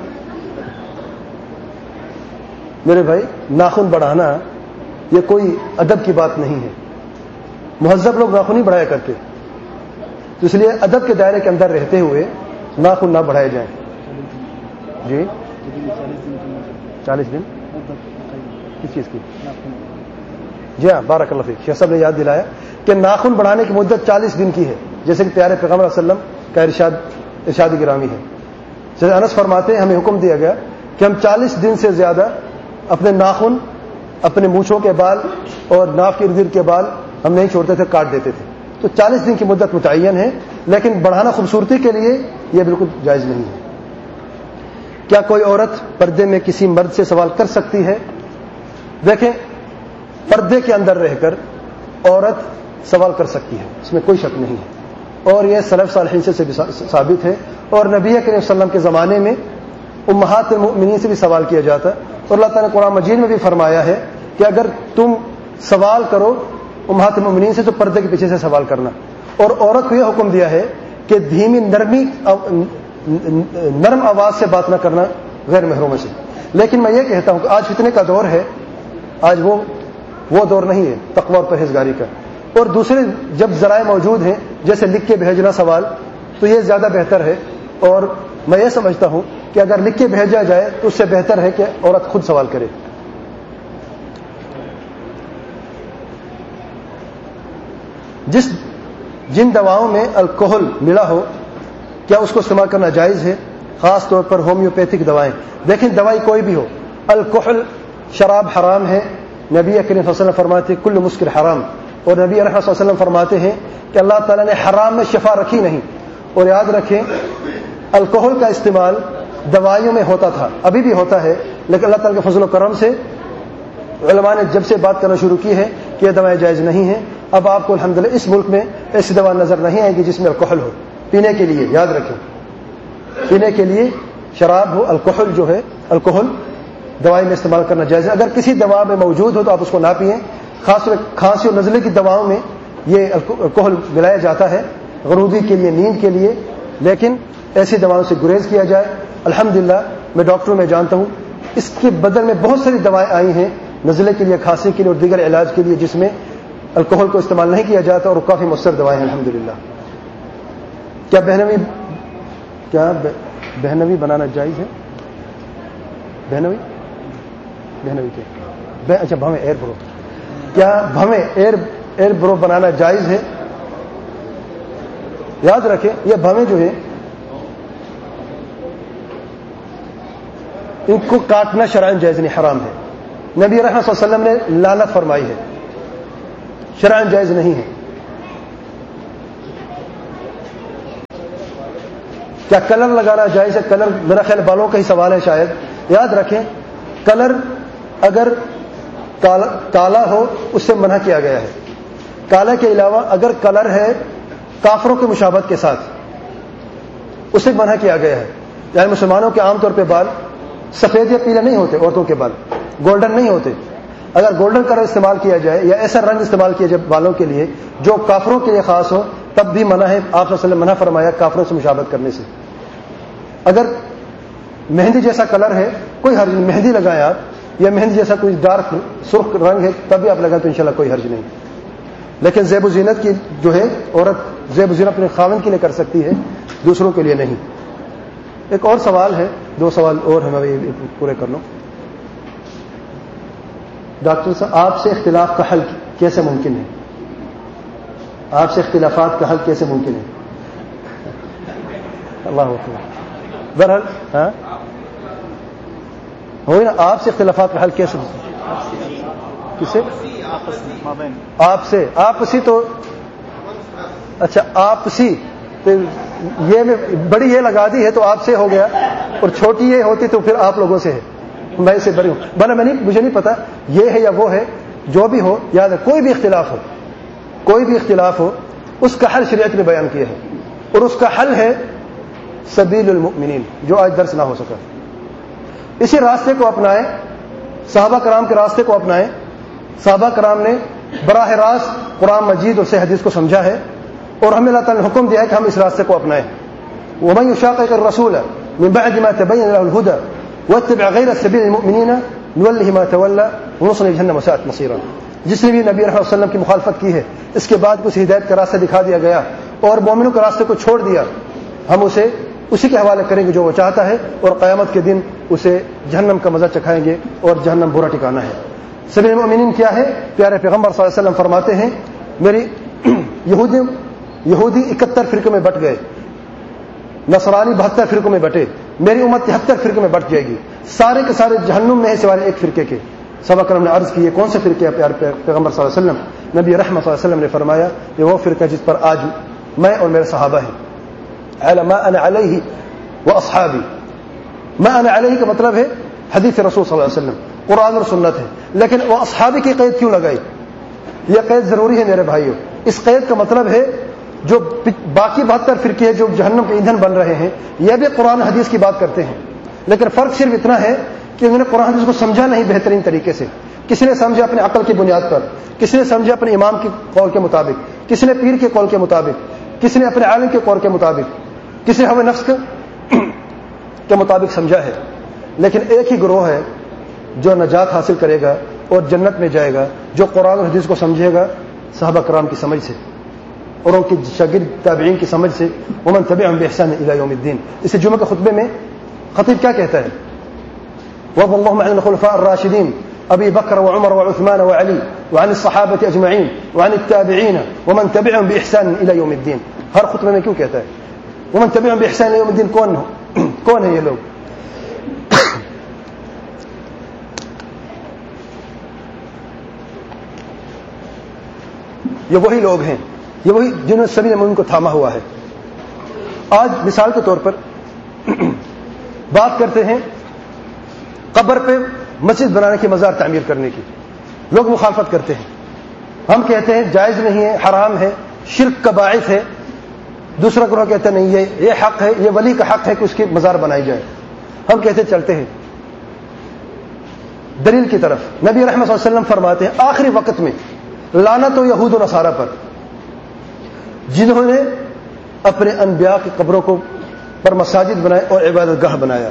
میرے بھائی، ناخن بڑھانا یہ کوئی ادب کی بات نہیں ہے. مہذب لوگ ناخن نہیں بڑھایا کرتے، تو اس لیے ادب کے دائرے کے اندر رہتے ہوئے ناخن نہ بڑھائے جائیں. جی چالیس دن کس چیز کی؟ جی ہاں، بارک اللہ فیک. شیخ صاحب نے یاد دلایا کہ ناخن بڑھانے کی مدت چالیس دن کی ہے، جیسے کہ پیارے پیغمبر صلی اللہ علیہ وسلم کا ارشاد ارشاد گرامی ہے. جیسے انس فرماتے ہیں، ہمیں حکم دیا گیا کہ ہم چالیس دن سے زیادہ اپنے ناخن، اپنے مونچھوں کے بال اور ناف کے ارد گرد کے بال ہم نہیں چھوڑتے تھے، کاٹ دیتے تھے. تو چالیس دن کی مدت متعین ہے، لیکن بڑھانا خوبصورتی کے لیے یہ بالکل جائز نہیں ہے. کیا کوئی عورت پردے میں کسی مرد سے سوال کر سکتی ہے؟ دیکھیں، پردے کے اندر رہ کر عورت سوال کر سکتی ہے، اس میں کوئی شک نہیں ہے، اور یہ سلف صالحین سے بھی ثابت ہے. اور نبی کریم صلی اللہ علیہ وسلم کے زمانے میں امہات المؤمنین سے بھی سوال کیا جاتا، اور اللہ تعالیٰ نے قرآن مجید میں بھی فرمایا ہے کہ اگر تم سوال کرو امہات المؤمنین سے تو پردے کے پیچھے سے سوال کرنا. اور عورت کو یہ حکم دیا ہے کہ دھیمی نرمی نرم آواز سے بات نہ کرنا غیر محرموں سے. لیکن میں یہ کہتا ہوں کہ آج فتنے کا دور ہے، آج وہ وہ دور نہیں ہے تقوی اور پرہیزگاری کا. اور دوسرے جب ذرائع موجود ہیں، جیسے لکھ کے بھیجنا سوال، تو یہ زیادہ بہتر ہے. اور میں یہ سمجھتا ہوں کہ اگر لکھ کے بھیجا جائے تو اس سے بہتر ہے کہ عورت خود سوال کرے. جس جن دواؤں میں الکحل ملا ہو، کیا اس کو استعمال کرنا جائز ہے؟ خاص طور پر ہومیوپیتھک دوائیں. دیکھیں، دوائی کوئی بھی ہو، الکحل شراب حرام ہے. نبی کریم صلی اللہ علیہ وسلم فرماتے ہیں کل مسکر حرام. اور نبی رحمۃ اللہ علیہ وسلم فرماتے ہیں کہ اللہ تعالیٰ نے حرام میں شفا رکھی نہیں. اور یاد رکھیں، الکحل کا استعمال دوائیوں میں ہوتا تھا، ابھی بھی ہوتا ہے، لیکن اللہ تعالیٰ کے فضل و کرم سے علماء نے جب سے بات کرنا شروع کی ہے کہ یہ دوائیں جائز نہیں ہیں. اب آپ کو الحمدللہ اس ملک میں ایسی دوا نظر نہیں آئے گی جس میں الکحل ہو. پینے کے لیے یاد رکھیں، پینے کے لیے شراب ہو، الکحل جو ہے الکحل دوائی میں استعمال کرنا جائز ہے. اگر کسی دوا میں موجود ہو تو آپ اس کو نہ پئیں. خاص طور کھانسی اور نزلے کی دواؤں میں یہ الکحل ملایا جاتا ہے غنودی کے لیے، نیند کے لیے، لیکن ایسی دواؤں سے گریز کیا جائے. الحمدللہ میں ڈاکٹروں میں جانتا ہوں اس کے بدل میں بہت ساری دوائیں آئی ہیں نزلے کے لیے، کھانسی کے لیے اور دیگر علاج کے لیے، جس میں الکحل کو استعمال نہیں کیا جاتا، اور کافی مؤثر دوائیں ہیں الحمدللہ. کیا بہنوی کیا بہنوی بنانا جائز ہے؟ بہنوی بہنوی کے بہ... اچھا بھویں ایئر برو، کیا بھویں ایئر ایئر برو بنانا جائز ہے؟ یاد رکھیں یہ بھویں جو ہے ان کو کاٹنا شرعاً جائز نہیں، حرام ہے. نبی رحمت صلی اللہ علیہ وسلم نے لعنت فرمائی ہے، شرعاً جائز نہیں ہے. کیا کلر لگانا جائز ہے؟ کلر میرا خیال بالوں کا ہی سوال ہے شاید. یاد رکھیں کلر اگر کالا, کالا ہو اس سے منع کیا گیا ہے. کالا کے علاوہ اگر کلر ہے کافروں کی مشابہت کے ساتھ اسے منع کیا گیا ہے. یعنی مسلمانوں کے عام طور پہ بال سفید یا پیلے نہیں ہوتے، عورتوں کے بال گولڈن نہیں ہوتے. اگر گولڈن کلر استعمال کیا جائے یا ایسا رنگ استعمال کیا جائے بالوں کے لیے جو کافروں کے لیے خاص ہو تب بھی منع ہے. آپ صلی اللہ علیہ وسلم منع فرمایا کافروں سے مشابہت کرنے سے. اگر مہندی جیسا کلر ہے کوئی حرج نہیں، مہندی لگائیں آپ، یا مہندی جیسا کوئی ڈارک سرخ رنگ ہے تب بھی آپ لگائیں تو انشاءاللہ کوئی حرج نہیں. لیکن زیب و زینت کی جو ہے عورت زیب و زینت اپنے خاوند کے لیے کر سکتی ہے، دوسروں کے لیے نہیں. ایک اور سوال ہے، دو سوال اور ہیں، میں پورے کر لوں. ڈاکٹر صاحب آپ سے اختلاف کا حل کیسے ممکن ہے؟ آپ سے اختلافات کا حل کیسے ممکن ہے؟ اللہ اکبر. بہرحال ہاں ہوئی نا، آپ سے اختلافات کا حل کیسے ممکن؟ کسے؟ آپ سے. آپسی تو اچھا آپسی تو یہ میں بڑی یہ لگا دی ہے تو آپ سے ہو گیا، اور چھوٹی یہ ہوتی تو پھر آپ لوگوں سے ہے. میں سے بری ہوں بنا میں نہیں، مجھے نہیں پتا یہ ہے یا وہ ہے. جو بھی ہو یاد ہے کوئی بھی اختلاف ہو کوئی بھی اختلاف ہو اس کا حل شریعت نے بیان کیا ہے، اور اس کا حل ہے سبیل المؤمنین جو آج درس نہ ہو سکا. اسی راستے کو اپنائیں، صحابہ کرام کے راستے کو اپنائیں. صحابہ کرام نے براہ راست قرآن مجید اور صحیح حدیث کو سمجھا ہے، اور ہمیں اللہ تعالیٰ نے حکم دیا ہے کہ ہم اس راستے کو اپنائیں. ومن يشاقق الرسول من بعد ما تبين له الهدى واتبع غير سبيل المؤمنين نوله ما تولى ونصله جهنم وساءت مصيرا. جس نے بھی نبی رحمۃ اللہ علیہ وسلم کی مخالفت کی ہے اس کے بعد کچھ ہدایت کا راستہ دکھا دیا گیا اور مومنوں کے راستے کو چھوڑ دیا، ہم اسے اسی کے حوالے کریں گے جو وہ چاہتا ہے، اور قیامت کے دن اسے جہنم کا مزہ چکھائیں گے، اور جہنم برا ٹھکانہ ہے. سبیل المؤمنین کیا ہے؟ پیارے پیغمبر صلی اللہ علیہ وسلم فرماتے ہیں میری یہودی یہودی اکہتر فرقوں میں بٹ گئے، نصرانی بہتر فرقوں میں بٹے، میری امت تہتر فرقوں میں بٹ جائے گی، سارے کے سارے جہنم میں ہے سوائے ایک فرقے کے. صحابہ کرام نے عرض کی یہ کون سے فرقے ہیں پیارے پیغمبر صلی اللہ علیہ وسلم؟ نبی رحمت صلی اللہ علیہ وسلم نے فرمایا یہ وہ فرقہ جس پر آج میں اور میرے صحابہ ہیں. علی ما انا علیہ واصحابی. ما انا علیہ کا مطلب ہے حدیث رسول صلی اللہ علیہ وسلم، قرآن اور سنت ہے. لیکن وہ اصحابی کی قید کیوں لگائی؟ یہ قید ضروری ہے میرے بھائیوں. اس قید کا مطلب ہے جو باقی بہتر فرقے جو جہنم کے ایندھن بن رہے ہیں یہ بھی قرآن حدیث کی بات کرتے ہیں، لیکن فرق صرف اتنا ہے کہ انہوں نے قرآن حدیث کو سمجھا نہیں بہترین طریقے سے. کسی نے سمجھا اپنے عقل کی بنیاد پر، کسی نے سمجھا اپنے امام کے قول کے مطابق، کسی نے پیر کے قول کے مطابق، کسی نے اپنے عالم کے قول کے مطابق، کسی نے ہوئے نفس کے مطابق سمجھا ہے. لیکن ایک ہی گروہ ہے جو نجات حاصل کرے گا اور جنت میں جائے گا، جو قرآن اور حدیث کو سمجھے گا صحابہ کرام کی سمجھ سے اور ان کی شاگرد تابعین کی سمجھ سے. ومن تبعهم بإحسان إلى يوم الدين. اس جمعہ کے خطبے میں خطیب کیا کہتا ہے؟ وارض اللهم عن الخلفاء الراشدين ابي بكر وعمر وعثمان وعلي وعن الصحابه اجمعين وعن التابعين ومن تبعهم باحسان الى يوم الدين. ہر خطبے میں کیوں کہتا ہے ومن تبعهم باحسان الى يوم الدين؟ کون ہو کون ہے یہ لوگ؟ یہ وہی لوگ ہیں، یہ وہی جنہوں نے سبیل المؤمنین کو تھاما ہوا ہے. آج مثال کے طور پر بات کرتے ہیں قبر پہ مسجد بنانے کی، مزار تعمیر کرنے کی. لوگ مخالفت کرتے ہیں، ہم کہتے ہیں جائز نہیں ہے، حرام ہے، شرک کا باعث ہے. دوسرا گروہ کہتے ہیں نہیں یہ یہ حق ہے، یہ ولی کا حق ہے کہ اس کی مزار بنائی جائے. ہم کہتے چلتے ہیں دلیل کی طرف. نبی رحمت صلی اللہ علیہ وسلم فرماتے ہیں آخری وقت میں لعنت و یہود و نصارہ پر جنہوں نے اپنے انبیاء کی قبروں کو پر مساجد بنائے اور عبادت گاہ بنایا.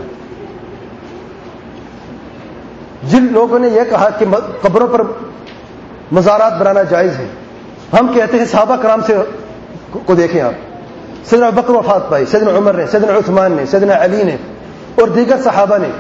جن لوگوں نے یہ کہا کہ قبروں پر مزارات بنانا جائز ہے، ہم کہتے ہیں صحابہ کرام سے کو دیکھیں آپ. سیدنا ابو بکر وفات پائی، سیدنا عمر نے، سیدنا عثمان نے، سیدنا علی نے اور دیگر صحابہ نے،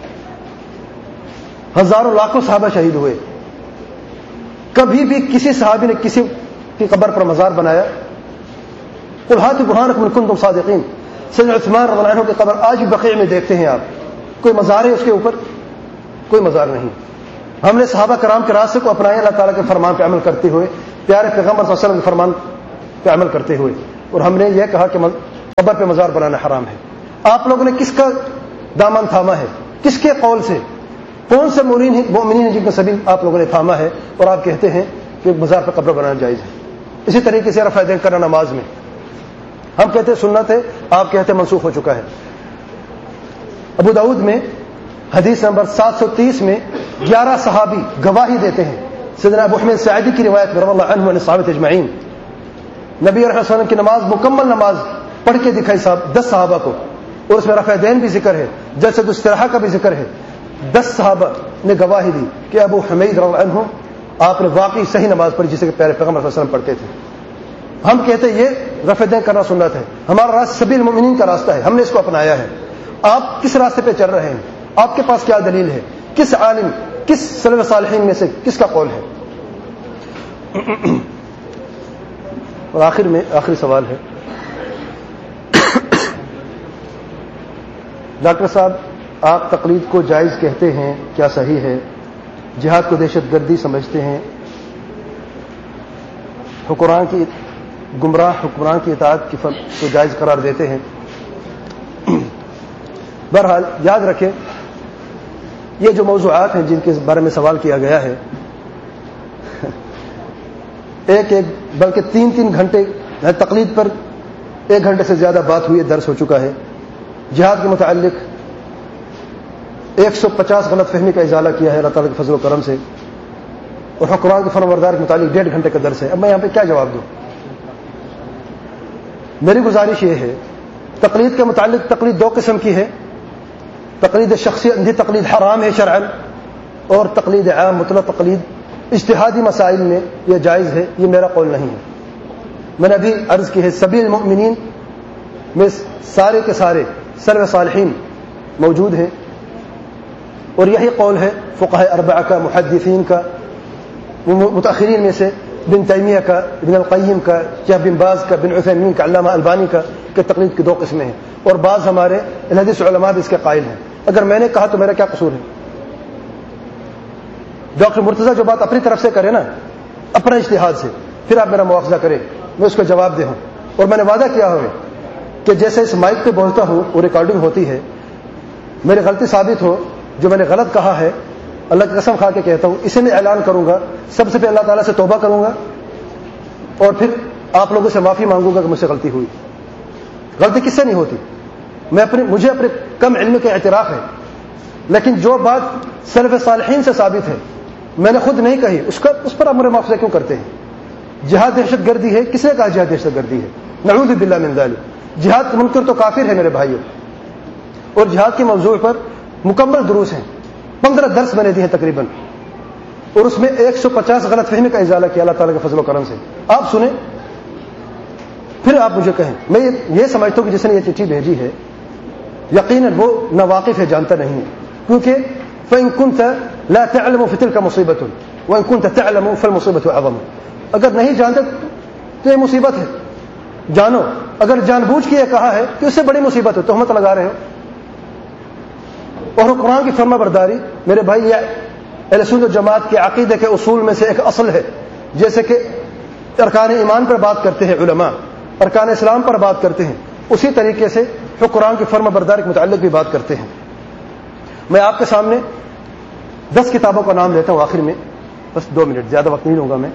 ہزاروں لاکھوں صحابہ شہید ہوئے. کبھی بھی کسی صحابی نے کسی کی قبر پر مزار بنایا؟ قل ہاتوا برہانکم ان کنتم صادقین. سیدنا عثمان رضی اللہ عنہ کی قبر آج بھی بقیع میں دیکھتے ہیں آپ، کوئی مزار ہے اس کے اوپر؟ کوئی مزار نہیں. ہم نے صحابہ کرام کے راستے کو اپنایا اللہ تعالیٰ کے فرمان پہ عمل کرتے ہوئے، پیارے پیغمبر صلی اللہ علیہ وسلم کے فرمان پہ عمل کرتے ہوئے، اور ہم نے یہ کہا کہ قبر پہ مزار بنانا حرام ہے. آپ لوگوں نے کس کا دامن تھاما ہے؟ کس کے قول سے؟ کون سے مومنین ہیں جن کا سبیل آپ لوگوں نے تھاما ہے اور آپ کہتے ہیں کہ مزار پہ قبر بنانا جائز ہے؟ اسی طریقے سے رفع یدین کرنا نماز میں، ہم کہتے ہیں سنت ہے، آپ کہتے ہیں منسوخ ہو چکا ہے. ابو داؤد میں حدیث نمبر سات سو تیس میں گیارہ صحابی گواہی دیتے ہیں. سیدنا ابو حمید ساعدی کی روایت رضی اللہ عنہ عن الصحابہ اجمعین، نبی علیہ السلام کی نماز مکمل نماز پڑھ کے دکھائی صاحب دس صحابہ کو، اور اس میں رفع یدین بھی ذکر ہے، جلسۃ الاستراحہ کا بھی ذکر ہے. دس صحابہ نے گواہی دی کہ ابو حمید رضی اللہ عنہ آپ نے واقعی صحیح نماز پڑھی جسے کہ پیارے پیغمبر صلی اللہ علیہ وسلم پڑھتے تھے. ہم کہتے ہیں یہ رفع یدین کرنا سنت ہے، ہمارا راستہ سبیل المؤمنین کا راستہ ہے، ہم نے اس کو اپنایا ہے. آپ کس راستے پہ چل رہے ہیں؟ آپ کے پاس کیا دلیل ہے؟ کس عالم، کس سلف صالحین میں سے کس کا قول ہے؟ اور آخر میں آخری سوال ہے، ڈاکٹر صاحب آپ تقلید کو جائز کہتے ہیں، کیا صحیح ہے؟ جہاد کو دہشت گردی سمجھتے ہیں، حکمران کی گمراہ حکمران کی اطاعت کی کو جائز قرار دیتے ہیں. بہرحال یاد رکھیں یہ جو موضوعات ہیں جن کے بارے میں سوال کیا گیا ہے، ایک ایک بلکہ تین تین گھنٹے تقلید پر ایک گھنٹے سے زیادہ بات ہوئی ہے، درس ہو چکا ہے. جہاد کے متعلق ایک سو پچاس غلط فہمی کا ازالہ کیا ہے اللہ تعالیٰ کے فضل و کرم سے، اور حکمران کے فرمانبردار کے متعلق ڈیڑھ گھنٹے کا درس ہے. اب میں یہاں پہ کیا جواب دوں؟ میری گزارش یہ ہے، تقلید کے متعلق تقلید دو قسم کی ہے، تقلید شخصی اندھی تقلید حرام ہے شرعاً، اور تقلید عام مطلق تقلید اجتہادی مسائل میں یہ جائز ہے. یہ میرا قول نہیں ہے. میں نے ابھی عرض کی ہے سبیل المؤمنین میں سارے کے سارے سلف صالحین موجود ہیں، اور یہی قول ہے فقہاء اربعہ کا، محدثین کا، متاخرین میں سے بن تیمیہ کا، ابن القیم کا، شیخ بن باز کا، بن عثیمین کا، علامہ البانی کا، کہ تقلید کی دو قسمیں ہیں، اور بعض ہمارے الحدیث علماء بھی اس کے قائل ہیں. اگر میں نے کہا تو میرا کیا قصور ہے؟ ڈاکٹر مرتضیٰ جو بات اپنی طرف سے کرے نا، اپنا اجتہاد سے، پھر آپ میرا مواخذہ کریں، میں اس کو جواب دے ہوں. اور میں نے وعدہ کیا ہوئے کہ جیسے اس مائک پہ بولتا ہوں اور ریکارڈنگ ہوتی ہے، میری غلطی ثابت ہو، جو میں نے غلط کہا ہے اللہ کی قسم کھا کے کہتا ہوں، اسے میں اعلان کروں گا، سب سے پہلے اللہ تعالیٰ سے توبہ کروں گا، اور پھر آپ لوگوں سے معافی مانگوں گا کہ مجھ سے غلطی ہوئی. غلطی کس سے نہیں ہوتی؟ میں اپنے مجھے اپنے کم علم کا اعتراف ہے، لیکن جو بات سلف صالحین سے ثابت ہے میں نے خود نہیں کہی، اس کا اس پر آپ میرے معافضہ کیوں کرتے ہیں؟ جہاد دہشت گردی ہے، کس نے کہا جہاد دہشت گردی ہے؟ نعوذ باللہ من ذلک. جہاد منکر تو کافر ہے میرے بھائیوں، اور جہاد کے موضوع پر مکمل دروس ہیں، پندرہ درس میں نے دیے ہیں تقریباً، اور اس میں ایک سو پچاس غلط فہمی کا ازالہ کیا اللہ تعالیٰ کے فضل و کرم سے. آپ سنیں پھر آپ مجھے کہیں. میں یہ سمجھتا ہوں کہ جس نے یہ چٹھی بھیجی ہے یقیناً وہ نا واقف ہے، جانتا نہیں ہے، کیونکہ فَإِن كُنْتَ لَا تَعْلَمُ فِتِلْكَ مُصِيبَةٌ وَإِن كُنْتَ تَعْلَمُ فَالْمُصِيبَةُ أَعْظَمُ. اگر نہیں جانتے تو یہ مصیبت ہے، جانو. اگر جان بوجھ کے یہ کہا ہے کہ اس سے بڑی مصیبت ہے، تہمت لگا رہے ہو. اور قرآن کی فرما برداری میرے بھائی یہ اہل سنت و جماعت کے عقیدے کے اصول میں سے ایک اصل ہے. جیسے کہ ارکان ایمان پر بات کرتے ہیں علماء، ارکان اسلام پر بات کرتے ہیں، اسی طریقے سے قرآن کی فرما برداری کے متعلق بھی بات کرتے ہیں. میں آپ کے سامنے دس کتابوں کا نام لیتا ہوں آخر میں، بس دو منٹ، زیادہ وقت نہیں لوں گا میں.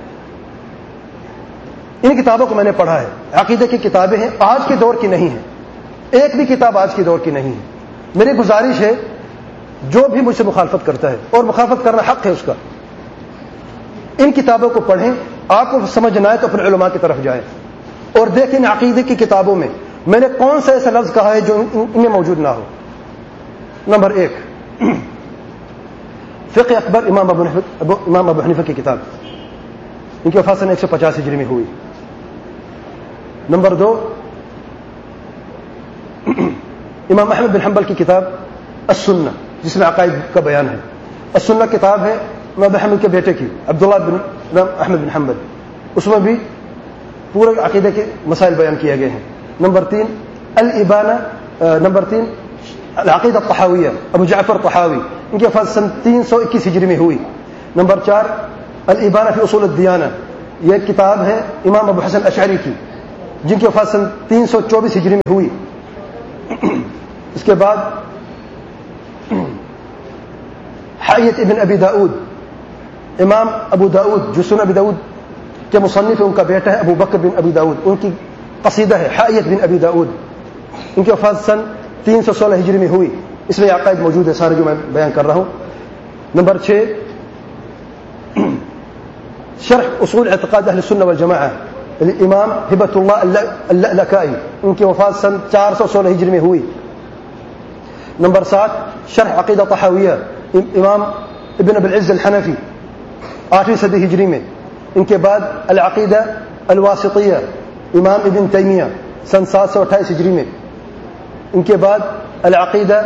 ان کتابوں کو میں نے پڑھا ہے، عقیدے کی کتابیں ہیں، آج کے دور کی نہیں ہیں، ایک بھی کتاب آج کے دور کی نہیں ہے. میری گزارش ہے جو بھی مجھ سے مخالفت کرتا ہے، اور مخالفت کرنا حق ہے اس کا، ان کتابوں کو پڑھیں. آپ کو سمجھنا ہے تو اپنے علماء کی طرف جائیں اور دیکھیں عقیدے کی کتابوں میں میں نے کون سا ایسا لفظ کہا ہے جو ان میں موجود نہ ہو. نمبر ایک، فقہ اکبر امام ابو حنیفہ امام ابو حنیفہ کی کتاب، ان کی وفات سن ایک سو پچاس ہجری میں ہوئی. نمبر دو، امام احمد بن حنبل کی کتاب السنہ جس میں عقائد کا بیان ہے. السنہ کتاب ہے امام احمد کے بیٹے کی عبداللہ بن احمد بن حنبل, اس میں بھی پورے عقیدے کے مسائل بیان کیے گئے ہیں. نمبر تین الابانہ, نمبر تین العقیدہ الطحاویہ ابو جعفر طحاوی, ان کی وفات سن تین سو اکیس ہجری میں ہوئی. نمبر چار الابانہ فی اصول الدیانہ, یہ کتاب ہے امام ابو حسن اشعری کی جن کی وفات سن تین سو چوبیس ہجری میں ہوئی. اس کے بعد حائیت ابن ابی داؤد, امام ابو داؤد جو سنن ابی داؤد کے مصنف ہیں, ان کا بیٹا ہے ابو بکر بن ابی داؤد, ان کی قصیدہ ہے حائیت بن ابی داؤد, ان کی وفات سن تین سو سولہ ہجری میں ہوئی. اس میں عقائد موجود ہے سارے جو میں بیان کر رہا ہوں. نمبر چھ شرح اصول اعتقاد اہل السنہ والجماعہ امام ہبۃ اللہ اللالکائی, ان کی وفات سن چار سو سولہ ہجری میں ہوئی. نمبر سات شرح عقیدہ طحاویہ امام ابن ابی العز الحنفی آٹھویں صدی ہجری میں. ان کے بعد العقیدہ الواسطیہ امام ابن تیمیہ سن سات سو اٹھائیس ہجری میں. ان کے بعد العقیدہ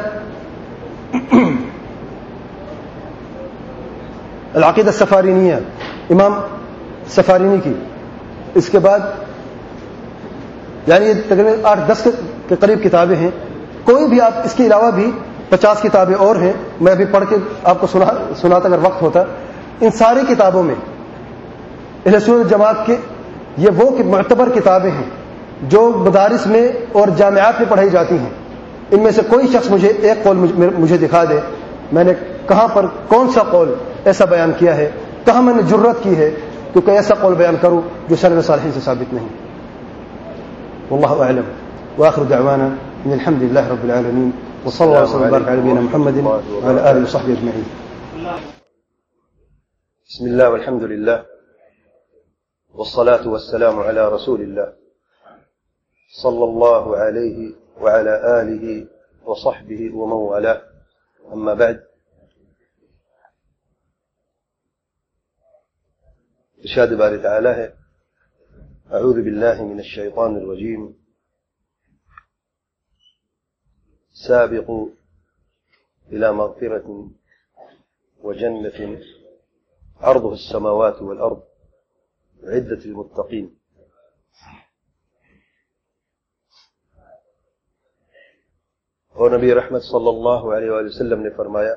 العقیدہ السفارینیہ امام سفارینی کی. اس کے بعد یعنی یہ تقریباً آٹھ دس کے قریب کتابیں ہیں. کوئی بھی آپ اس کے علاوہ بھی پچاس کتابیں اور ہیں, میں ابھی پڑھ کے آپ کو سنا سناتا اگر وقت ہوتا. ان ساری کتابوں میں اہل سنت جماعت کے یہ وہ معتبر کتابیں ہیں جو مدارس میں اور جامعات میں پڑھائی جاتی ہیں. ان میں سے کوئی شخص مجھے ایک قول مجھے دکھا دے میں نے کہاں پر کون سا قول ایسا بیان کیا ہے, کہاں میں نے جرت کی ہے کہ کوئی ایسا قول بیان کروں جو سلف صالحین سے ثابت نہیں. واللہ اعلم واخر دعوانا ان الحمد لله رب العالمين وصلى الله وسلم وبارك على نبينا محمد وعلى اله وصحبه اجمعين. بسم الله والحمد لله والصلاة والسلام على رسول الله صلى الله عليه وعلى آله وصحبه ومن والاه. أما بعد, ارشاد باری تعالی ہے اعوذ باللہ من الشیطان الرجیم سابقوا إلى مغفرة وجنة عرضها السماوات والأرض عدة المتقين. اور نبی رحمت صلی اللہ علیہ وآلہ وسلم نے فرمایا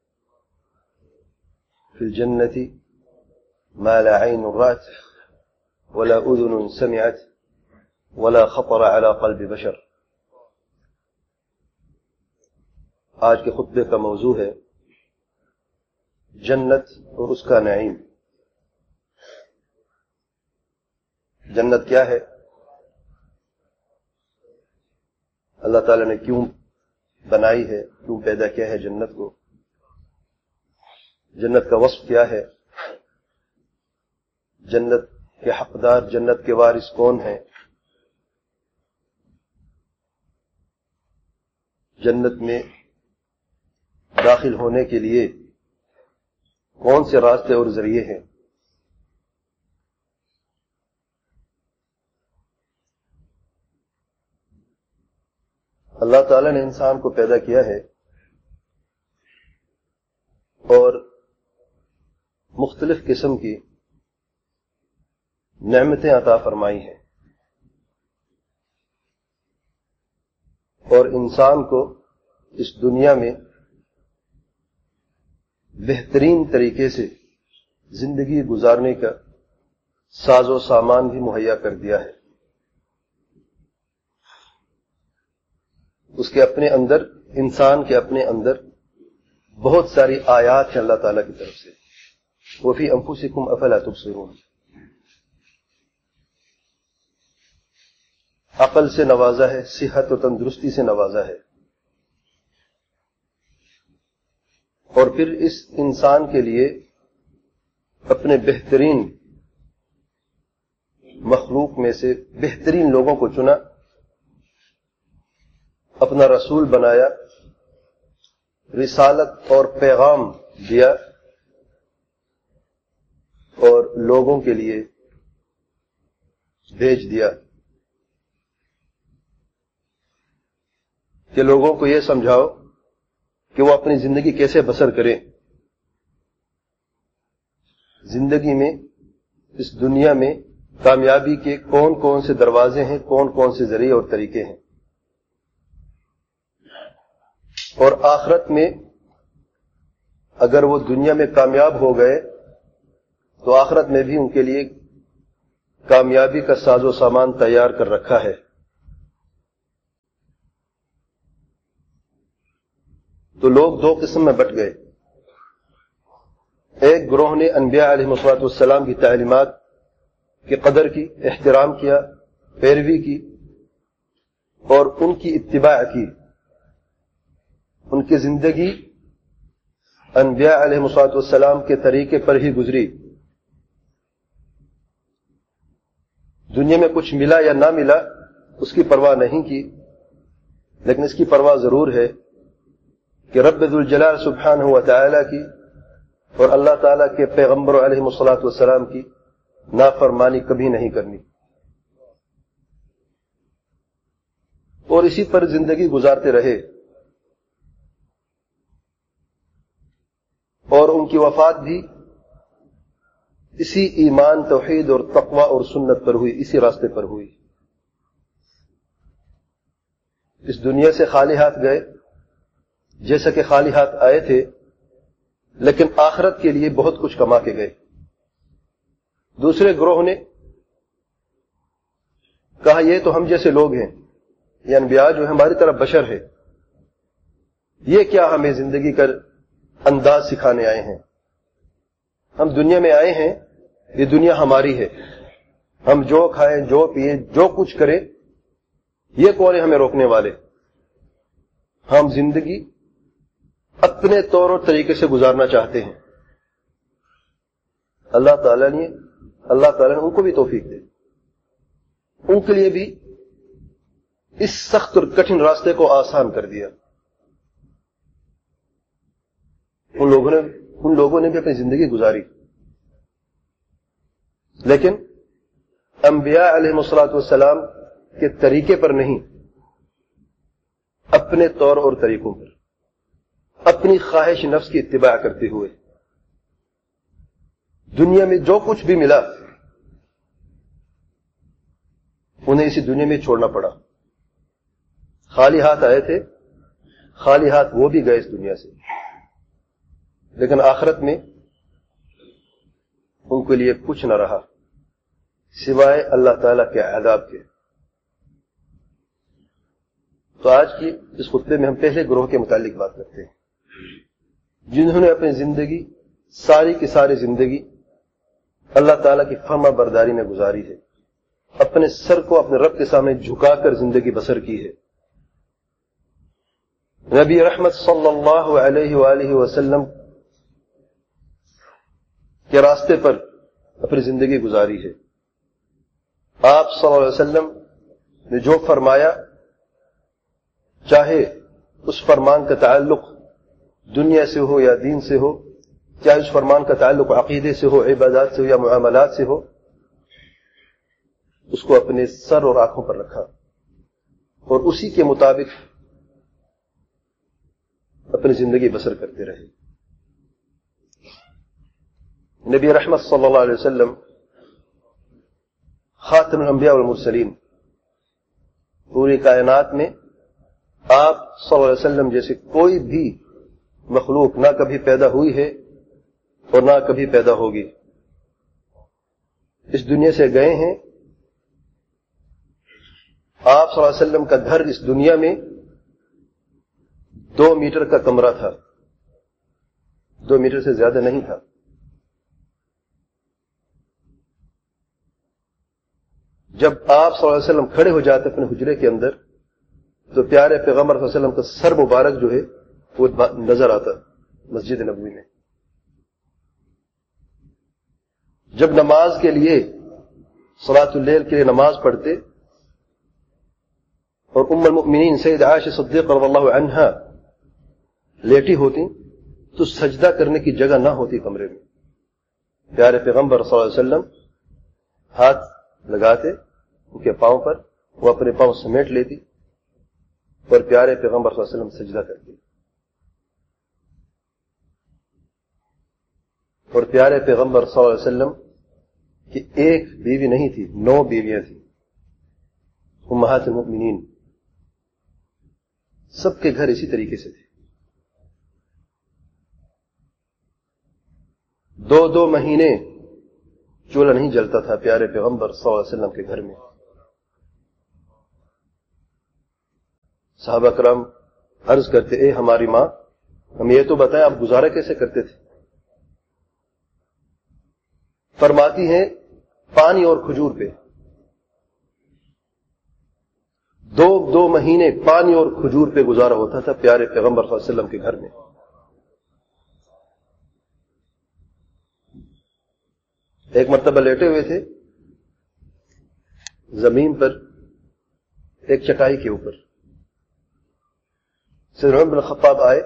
فی الجنة ما لا عين رأت ولا أذن سمعت ولا خطر على قلب بشر. آج کے خطبے کا موضوع ہے جنت اور اس کا نعیم. جنت کیا ہے, اللہ تعالی نے کیوں بنائی ہے, کیوں پیدا کیا ہے جنت کو, جنت کا وصف کیا ہے, جنت کے حقدار, جنت کے وارث کون ہیں, جنت میں داخل ہونے کے لیے کون سے راستے اور ذریعے ہیں. اللہ تعالی نے انسان کو پیدا کیا ہے اور مختلف قسم کی نعمتیں عطا فرمائی ہیں, اور انسان کو اس دنیا میں بہترین طریقے سے زندگی گزارنے کا ساز و سامان بھی مہیا کر دیا ہے. اس کے اپنے اندر, انسان کے اپنے اندر بہت ساری آیات ہیں اللہ تعالیٰ کی طرف سے. وفی انفسکم افلا تبصرون, عقل سے نوازا ہے, صحت و تندرستی سے نوازا ہے, اور پھر اس انسان کے لیے اپنے بہترین مخلوق میں سے بہترین لوگوں کو چنا, اپنا رسول بنایا, رسالت اور پیغام دیا, اور لوگوں کے لیے بھیج دیا. کہ لوگوں کو یہ سمجھاؤ کہ وہ اپنی زندگی کیسے بسر کریں، زندگی میں، اس دنیا میں کامیابی کے کون کون سے دروازے ہیں، کون کون سے ذریعے اور طریقے ہیں، اور آخرت میں اگر وہ دنیا میں کامیاب ہو گئے تو آخرت میں بھی ان کے لیے کامیابی کا ساز و سامان تیار کر رکھا ہے۔ تو لوگ دو قسم میں بٹ گئے، ایک گروہ نے انبیاء علیہ الصلوۃ والسلام کی تعلیمات کی قدر کی، احترام کیا، پیروی کی اور ان کی اتباع کی، ان کی زندگی انبیاء علیہ الصلوۃ والسلام کے طریقے پر ہی گزری، دنیا میں کچھ ملا یا نہ ملا اس کی پرواہ نہیں کی، لیکن اس کی پرواہ ضرور ہے کہ رب ذوالجلال سبحانہ و تعالی کی اور اللہ تعالی کے پیغمبر علیہ الصلوۃ والسلام کی نافرمانی کبھی نہیں کرنی، اور اسی پر زندگی گزارتے رہے، اور ان کی وفات بھی اسی ایمان، توحید اور تقوی اور سنت پر ہوئی، اسی راستے پر ہوئی۔ اس دنیا سے خالی ہاتھ گئے، جیسا کہ خالی ہاتھ آئے تھے، لیکن آخرت کے لیے بہت کچھ کما کے گئے۔ دوسرے گروہ نے کہا یہ تو ہم جیسے لوگ ہیں، یہ انبیاء جو ہماری طرح بشر ہے، یہ کیا ہمیں زندگی کا انداز سکھانے آئے ہیں، ہم دنیا میں آئے ہیں، یہ دنیا ہماری ہے، ہم جو کھائیں، جو پیئیں، جو کچھ کریں، یہ کون ہے ہمیں روکنے والے؟ ہم زندگی اپنے طور اور طریقے سے گزارنا چاہتے ہیں۔ اللہ تعالیٰ نے اللہ تعالیٰ نے ان کو بھی توفیق دے، ان کے لیے بھی اس سخت اور کٹھن راستے کو آسان کر دیا۔ ان لوگوں نے ان لوگوں نے بھی اپنی زندگی گزاری، لیکن انبیاء علیہ الصلوۃ والسلام کے طریقے پر نہیں، اپنے طور اور طریقوں پر، اپنی خواہش نفس کی اتباع کرتے ہوئے دنیا میں جو کچھ بھی ملا انہیں اسی دنیا میں چھوڑنا پڑا۔ خالی ہاتھ آئے تھے، خالی ہاتھ وہ بھی گئے اس دنیا سے، لیکن آخرت میں ان کے لیے کچھ نہ رہا سوائے اللہ تعالی کے عذاب کے۔ تو آج کی اس خطبے میں ہم پہلے گروہ کے متعلق بات کرتے ہیں، جنہوں نے اپنی زندگی، ساری کی ساری زندگی اللہ تعالیٰ کی فرما برداری میں گزاری ہے، اپنے سر کو اپنے رب کے سامنے جھکا کر زندگی بسر کی ہے، نبی رحمت صلی اللہ علیہ وآلہ وسلم کے راستے پر اپنی زندگی گزاری ہے۔ آپ صلی اللہ علیہ وسلم نے جو فرمایا، چاہے اس فرمان کا تعلق دنیا سے ہو یا دین سے ہو، چاہے اس فرمان کا تعلق عقیدے سے ہو، عبادات سے ہو یا معاملات سے ہو، اس کو اپنے سر اور آنکھوں پر رکھا اور اسی کے مطابق اپنی زندگی بسر کرتے رہے۔ نبی رحمت صلی اللہ علیہ وسلم خاتم الانبیاء والمرسلین، پوری کائنات میں آپ صلی اللہ علیہ وسلم جیسے کوئی بھی مخلوق نہ کبھی پیدا ہوئی ہے اور نہ کبھی پیدا ہوگی، اس دنیا سے گئے ہیں۔ آپ صلی اللہ علیہ وسلم کا گھر اس دنیا میں دو میٹر کا کمرہ تھا، دو میٹر سے زیادہ نہیں تھا۔ جب آپ صلی اللہ علیہ وسلم کھڑے ہو جاتے اپنے حجرے کے اندر تو پیارے پیغمبر صلی اللہ علیہ وسلم کا سر مبارک جو ہے وہ نظر آتا مسجد نبوی میں۔ جب نماز کے لیے، صلاۃ اللیل کے لیے نماز پڑھتے اور ام المؤمنین سید عائشہ صدیقہ رضی اللہ عنہا لیٹی ہوتی تو سجدہ کرنے کی جگہ نہ ہوتی کمرے میں، پیارے پیغمبر صلی اللہ علیہ وسلم ہاتھ لگاتے ان کے پاؤں پر، وہ اپنے پاؤں سمیٹ لیتی اور پیارے پیغمبر صلی اللہ علیہ وسلم سجدہ کرتے. اور پیارے پیغمبر صلی اللہ علیہ وسلم کی ایک بیوی نہیں تھی، نو بیویاں تھیں امہات المؤمنین. سب کے گھر اسی طریقے سے تھے. دو دو مہینے چولہا نہیں جلتا تھا پیارے پیغمبر صلی اللہ علیہ وسلم کے گھر میں. صحابہ کرام عرض کرتے، اے ہماری ماں، ہم یہ تو بتائیں آپ گزارا کیسے کرتے تھے؟ فرماتی ہیں پانی اور کھجور پہ. دو دو مہینے پانی اور کھجور پہ گزارا ہوتا تھا پیارے پیغمبر صلی اللہ علیہ وسلم کے گھر میں. ایک مرتبہ لیٹے ہوئے تھے زمین پر ایک چٹائی کے اوپر. سیدنا عمر بن الخطاب آئے،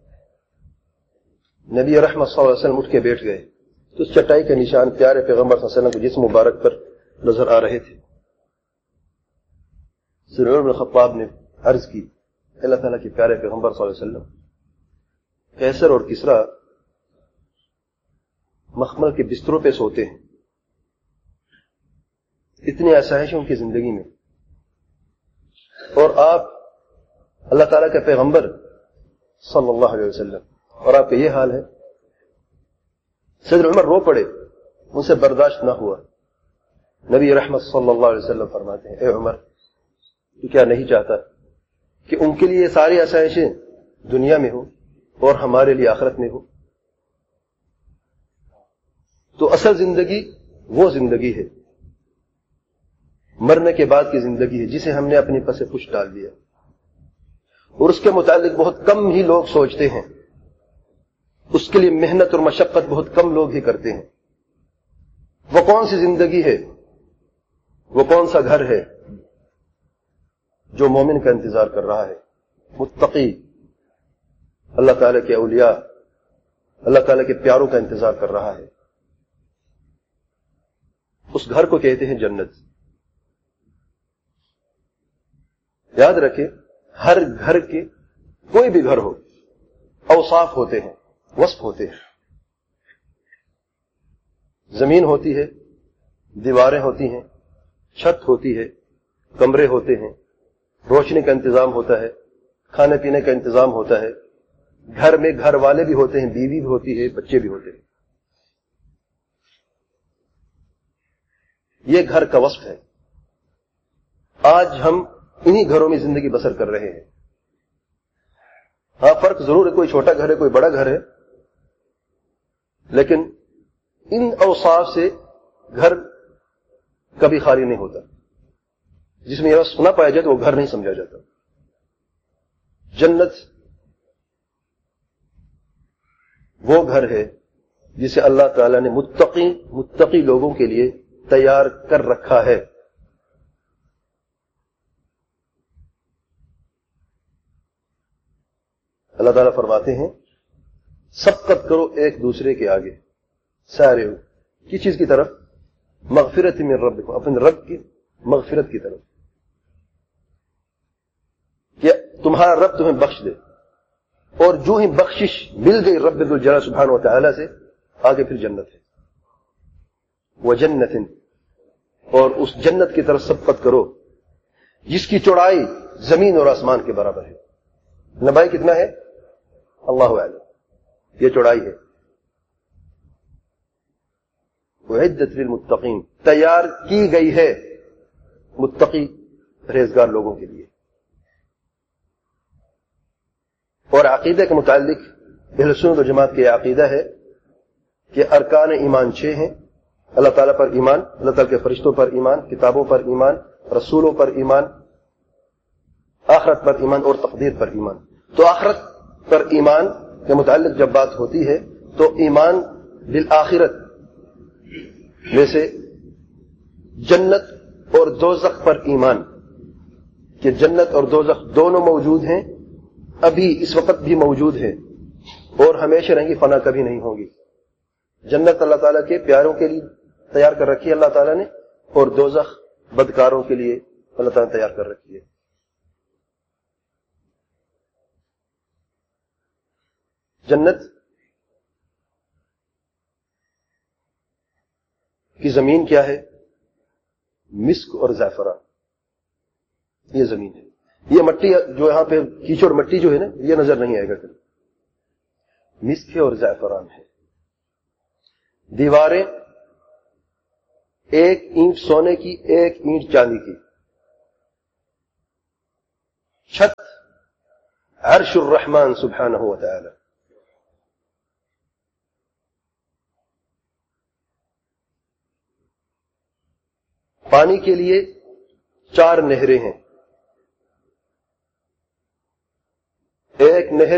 نبی رحمت صلی اللہ علیہ وسلم اٹھ کے بیٹھ گئے تو اس چٹائی کے نشان پیارے پیغمبر صلی اللہ علیہ وسلم کے جسم مبارک پر نظر آ رہے تھے. سیدنا عمر بن الخطاب نے عرض کی، اللہ تعالیٰ کے پیارے پیغمبر صلی اللہ علیہ وسلم قیصر اور کسریٰ مخمل کے بستروں پہ سوتے ہیں، اتنی آسائش ان کی زندگی میں، اور آپ اللہ تعالیٰ کے پیغمبر صلی اللہ علیہ وسلم، اور آپ کا یہ حال ہے. سیدنا عمر رو پڑے، ان سے برداشت نہ ہوا. نبی رحمت صلی اللہ علیہ وسلم فرماتے ہیں، اے عمر، تو کیا نہیں چاہتا کہ ان کے لیے یہ ساری آسائشیں دنیا میں ہو اور ہمارے لیے آخرت میں ہو؟ تو اصل زندگی وہ زندگی ہے، مرنے کے بعد کی زندگی ہے، جسے ہم نے اپنی پس پش ڈال دیا، اور اس کے متعلق بہت کم ہی لوگ سوچتے ہیں. اس کے لیے محنت اور مشقت بہت کم لوگ ہی کرتے ہیں. وہ کون سی زندگی ہے، وہ کون سا گھر ہے جو مومن کا انتظار کر رہا ہے، متقی، اللہ تعالیٰ کے اولیاء، اللہ تعالیٰ کے پیاروں کا انتظار کر رہا ہے؟ اس گھر کو کہتے ہیں جنت. یاد رکھیں، ہر گھر کے، کوئی بھی گھر ہو، اوصاف ہوتے ہیں، وصف ہوتے ہیں. زمین ہوتی ہے، دیواریں ہوتی ہیں، چھت ہوتی ہے، کمرے ہوتے ہیں، روشنی کا انتظام ہوتا ہے، کھانے پینے کا انتظام ہوتا ہے. گھر میں گھر والے بھی ہوتے ہیں، بیوی بھی ہوتی ہے، بچے بھی ہوتے ہیں. یہ گھر کا وصف ہے. آج ہم انہی گھروں میں زندگی بسر کر رہے ہیں. ہاں، فرق ضرور ہے، کوئی چھوٹا گھر ہے، کوئی بڑا گھر ہے، لیکن ان اوصاف سے گھر کبھی خالی نہیں ہوتا. جس میں یہ وصف نہ پایا جائے تو وہ گھر نہیں سمجھا جاتا. جنت وہ گھر ہے جسے اللہ تعالیٰ نے متقی متقی لوگوں کے لیے تیار کر رکھا ہے. اللہ تعالیٰ فرماتے ہیں، سبقت کرو ایک دوسرے کے آگے، سارے ہو کس چیز کی طرف؟ مغفرت من ربکم، اپنے رب کی مغفرت کی طرف، کہ تمہارا رب تمہیں بخش دے. اور جو ہی بخشش مل گئی رب ذوالجلال سبحانہ و تعالی سے، آگے پھر جنت ہے. وجنت، اور اس جنت کی طرف سبقت کرو جس کی چوڑائی زمین اور آسمان کے برابر ہے. لمبائی کتنا ہے؟ اللہ اعلم. یہ چوڑائی ہے. وعدت للمتقین، تیار کی گئی ہے متقی پرہیزگار لوگوں کے لیے. اور عقیدہ کے متعلق اہل سنت و جماعت کے عقیدہ ہے کہ ارکان ایمان چھ ہیں. اللہ تعالیٰ پر ایمان، اللہ تعالیٰ کے فرشتوں پر ایمان، کتابوں پر ایمان، رسولوں پر ایمان، آخرت پر ایمان اور تقدیر پر ایمان. تو آخرت پر ایمان کے متعلق جب بات ہوتی ہے تو ایمان بالآخرت میں سے جنت اور دوزخ پر ایمان، کہ جنت اور دوزخ دونوں موجود ہیں، ابھی اس وقت بھی موجود ہیں اور ہمیشہ رہیں گی، فنا کبھی نہیں ہوگی. جنت اللہ تعالیٰ کے پیاروں کے لیے تیار کر رکھی ہے اللہ تعالیٰ نے، اور دوزخ بدکاروں کے لیے اللہ تعالیٰ نے تیار کر رکھی ہے. جنت کی زمین کیا ہے؟ مسک اور زعفران. یہ زمین ہے. یہ مٹی جو یہاں پہ کیچڑ مٹی جو ہے نا، یہ نظر نہیں آئے گا کبھی. مسک ہے اور زعفران ہے. دیواریں ایک اینٹ سونے کی، ایک اینٹ چاندی کی. چھت عرش الرحمن سبحانہ و تعالی. پانی کے لیے چار نہریں ہیں. ایک نہر،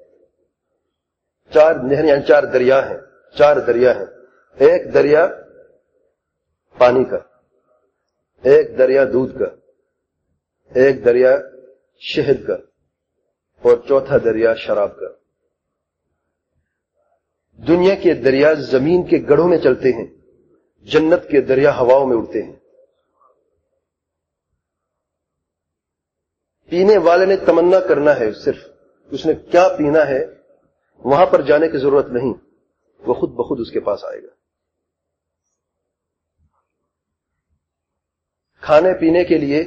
چار نہر یعنی چار دریا ہیں. چار دریا ہیں. ایک دریا پانی کا، ایک دریا دودھ کا، ایک دریا شہد کا، اور چوتھا دریا شراب کا. دنیا کے دریا زمین کے گڑھوں میں چلتے ہیں، جنت کے دریا ہواؤں میں اڑتے ہیں. پینے والے نے تمنا کرنا ہے، صرف اس نے کیا پینا ہے، وہاں پر جانے کی ضرورت نہیں، وہ خود بخود اس کے پاس آئے گا. کھانے پینے کے لیے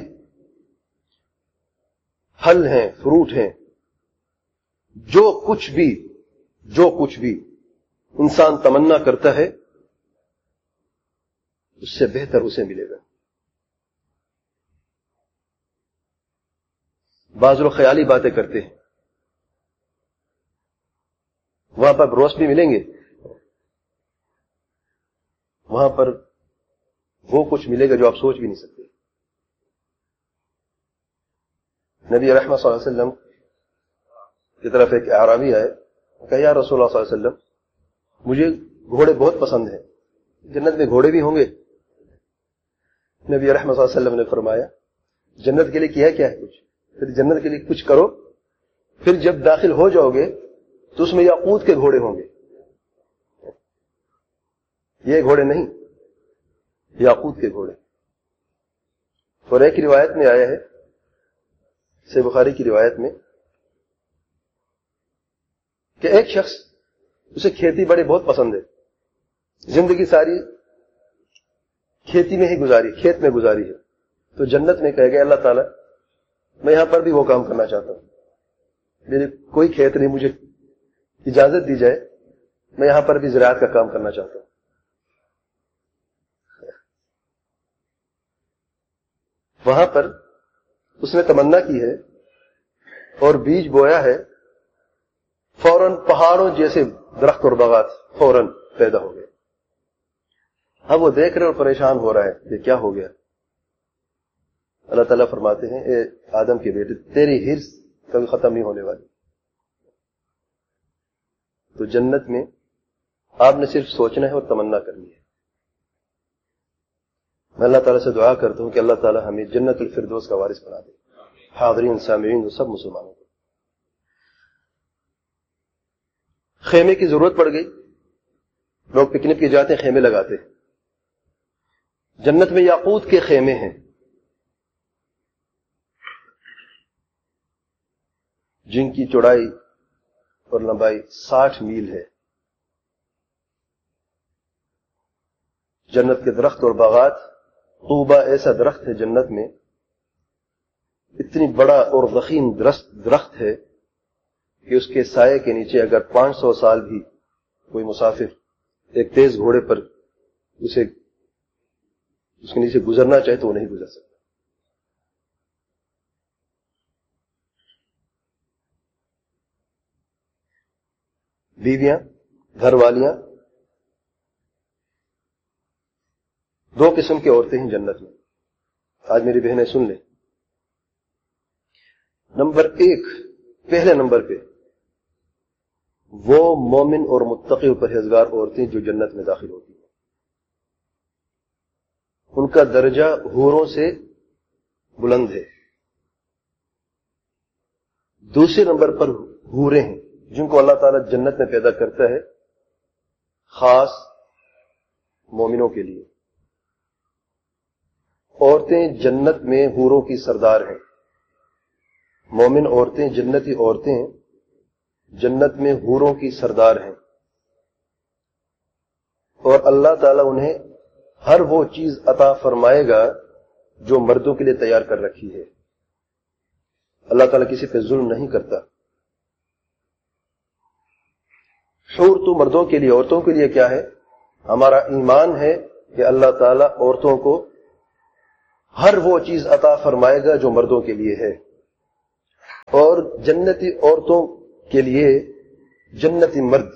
پھل ہیں، فروٹ ہیں. جو کچھ بھی جو کچھ بھی انسان تمنا کرتا ہے اس سے بہتر اسے ملے گا. بعض لوگ خیالی باتیں کرتے ہیں، وہاں پر بروس بھی ملیں گے، وہاں پر وہ کچھ ملے گا جو آپ سوچ بھی نہیں سکتے. نبی رحمت صلی اللہ علیہ وسلم کی طرف ایک اعرابی آئے، کہا یا رسول اللہ صلی اللہ علیہ وسلم مجھے گھوڑے بہت پسند ہیں، جنت میں گھوڑے بھی ہوں گے؟ نبی رحمت صلی اللہ علیہ وسلم نے فرمایا جنت کے لیے کیا کیا ہے کچھ، پھر جنت کے لیے کچھ کرو، پھر جب داخل ہو جاؤ گے تو اس میں یاقوت کے گھوڑے ہوں گے. یہ گھوڑے نہیں، یاقوت کے گھوڑے. اور ایک روایت میں آیا ہے، صحیح بخاری کی روایت میں، کہ ایک شخص اسے کھیتی بڑی بہت پسند ہے، زندگی ساری کھیتی میں ہی گزاری، کھیت میں گزاری ہے. تو جنت میں کہے گا اللہ تعالیٰ میں یہاں پر بھی وہ کام کرنا چاہتا ہوں، میرے کوئی کھیت نہیں، مجھے اجازت دی جائے، میں یہاں پر بھی زراعت کا کام کرنا چاہتا ہوں. وہاں پر اس نے تمنا کی ہے اور بیج بویا ہے، فوراً پہاڑوں جیسے درخت اور باغات فوراً پیدا ہو گئے. اب وہ دیکھ رہے اور پریشان ہو رہا ہے کہ کیا ہو گیا. اللہ تعالیٰ فرماتے ہیں اے آدم کے بیٹے تیری ہرس کبھی ختم نہیں ہونے والی. تو جنت میں آپ نے صرف سوچنا ہے اور تمنا کرنی ہے. میں اللہ تعالیٰ سے دعا کرتا ہوں کہ اللہ تعالیٰ ہمیں جنت الفردوس کا وارث بنا دے. حاضرین سامعین سب مسلمانوں کو خیمے کی ضرورت پڑ گئی، لوگ پکنک کے جاتے ہیں، خیمے لگاتے ہیں. جنت میں یاقوت کے خیمے ہیں جن کی چوڑائی اور لمبائی ساٹھ میل ہے. جنت کے درخت اور باغات، طوبہ ایسا درخت ہے جنت میں، اتنی بڑا اور ضخیم درخت ہے کہ اس کے سائے کے نیچے اگر پانچ سو سال بھی کوئی مسافر ایک تیز گھوڑے پر اسے اس کے نیچے گزرنا چاہے تو وہ نہیں گزر سکتا. بیویاں، گھر والیاں، دو قسم کی عورتیں ہیں جنت میں. آج میری بہنیں سن لیں. نمبر ایک، پہلے نمبر پہ وہ مومن اور متقی و پرہیزگار عورتیں جو جنت میں داخل ہوتی ہیں، ان کا درجہ حوروں سے بلند ہے. دوسرے نمبر پر حوریں ہیں جن کو اللہ تعالیٰ جنت میں پیدا کرتا ہے خاص مومنوں کے لیے. عورتیں جنت میں حوروں کی سردار ہیں. مومن عورتیں جنتی عورتیں ہیں جنت میں حوروں کی سردار ہیں، اور اللہ تعالیٰ انہیں ہر وہ چیز عطا فرمائے گا جو مردوں کے لیے تیار کر رکھی ہے۔ اللہ تعالیٰ کسی پہ ظلم نہیں کرتا۔ حور تو مردوں کے لیے، عورتوں کے لیے کیا ہے؟ ہمارا ایمان ہے کہ اللہ تعالیٰ عورتوں کو ہر وہ چیز عطا فرمائے گا جو مردوں کے لیے ہے، اور جنتی عورتوں کے لیے جنتی مرد۔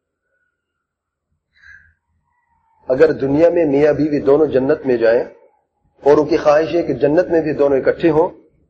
اگر دنیا میں میاں بیوی دونوں جنت میں جائیں اور ان کی خواہش ہے کہ جنت میں بھی دونوں اکٹھے ہوں،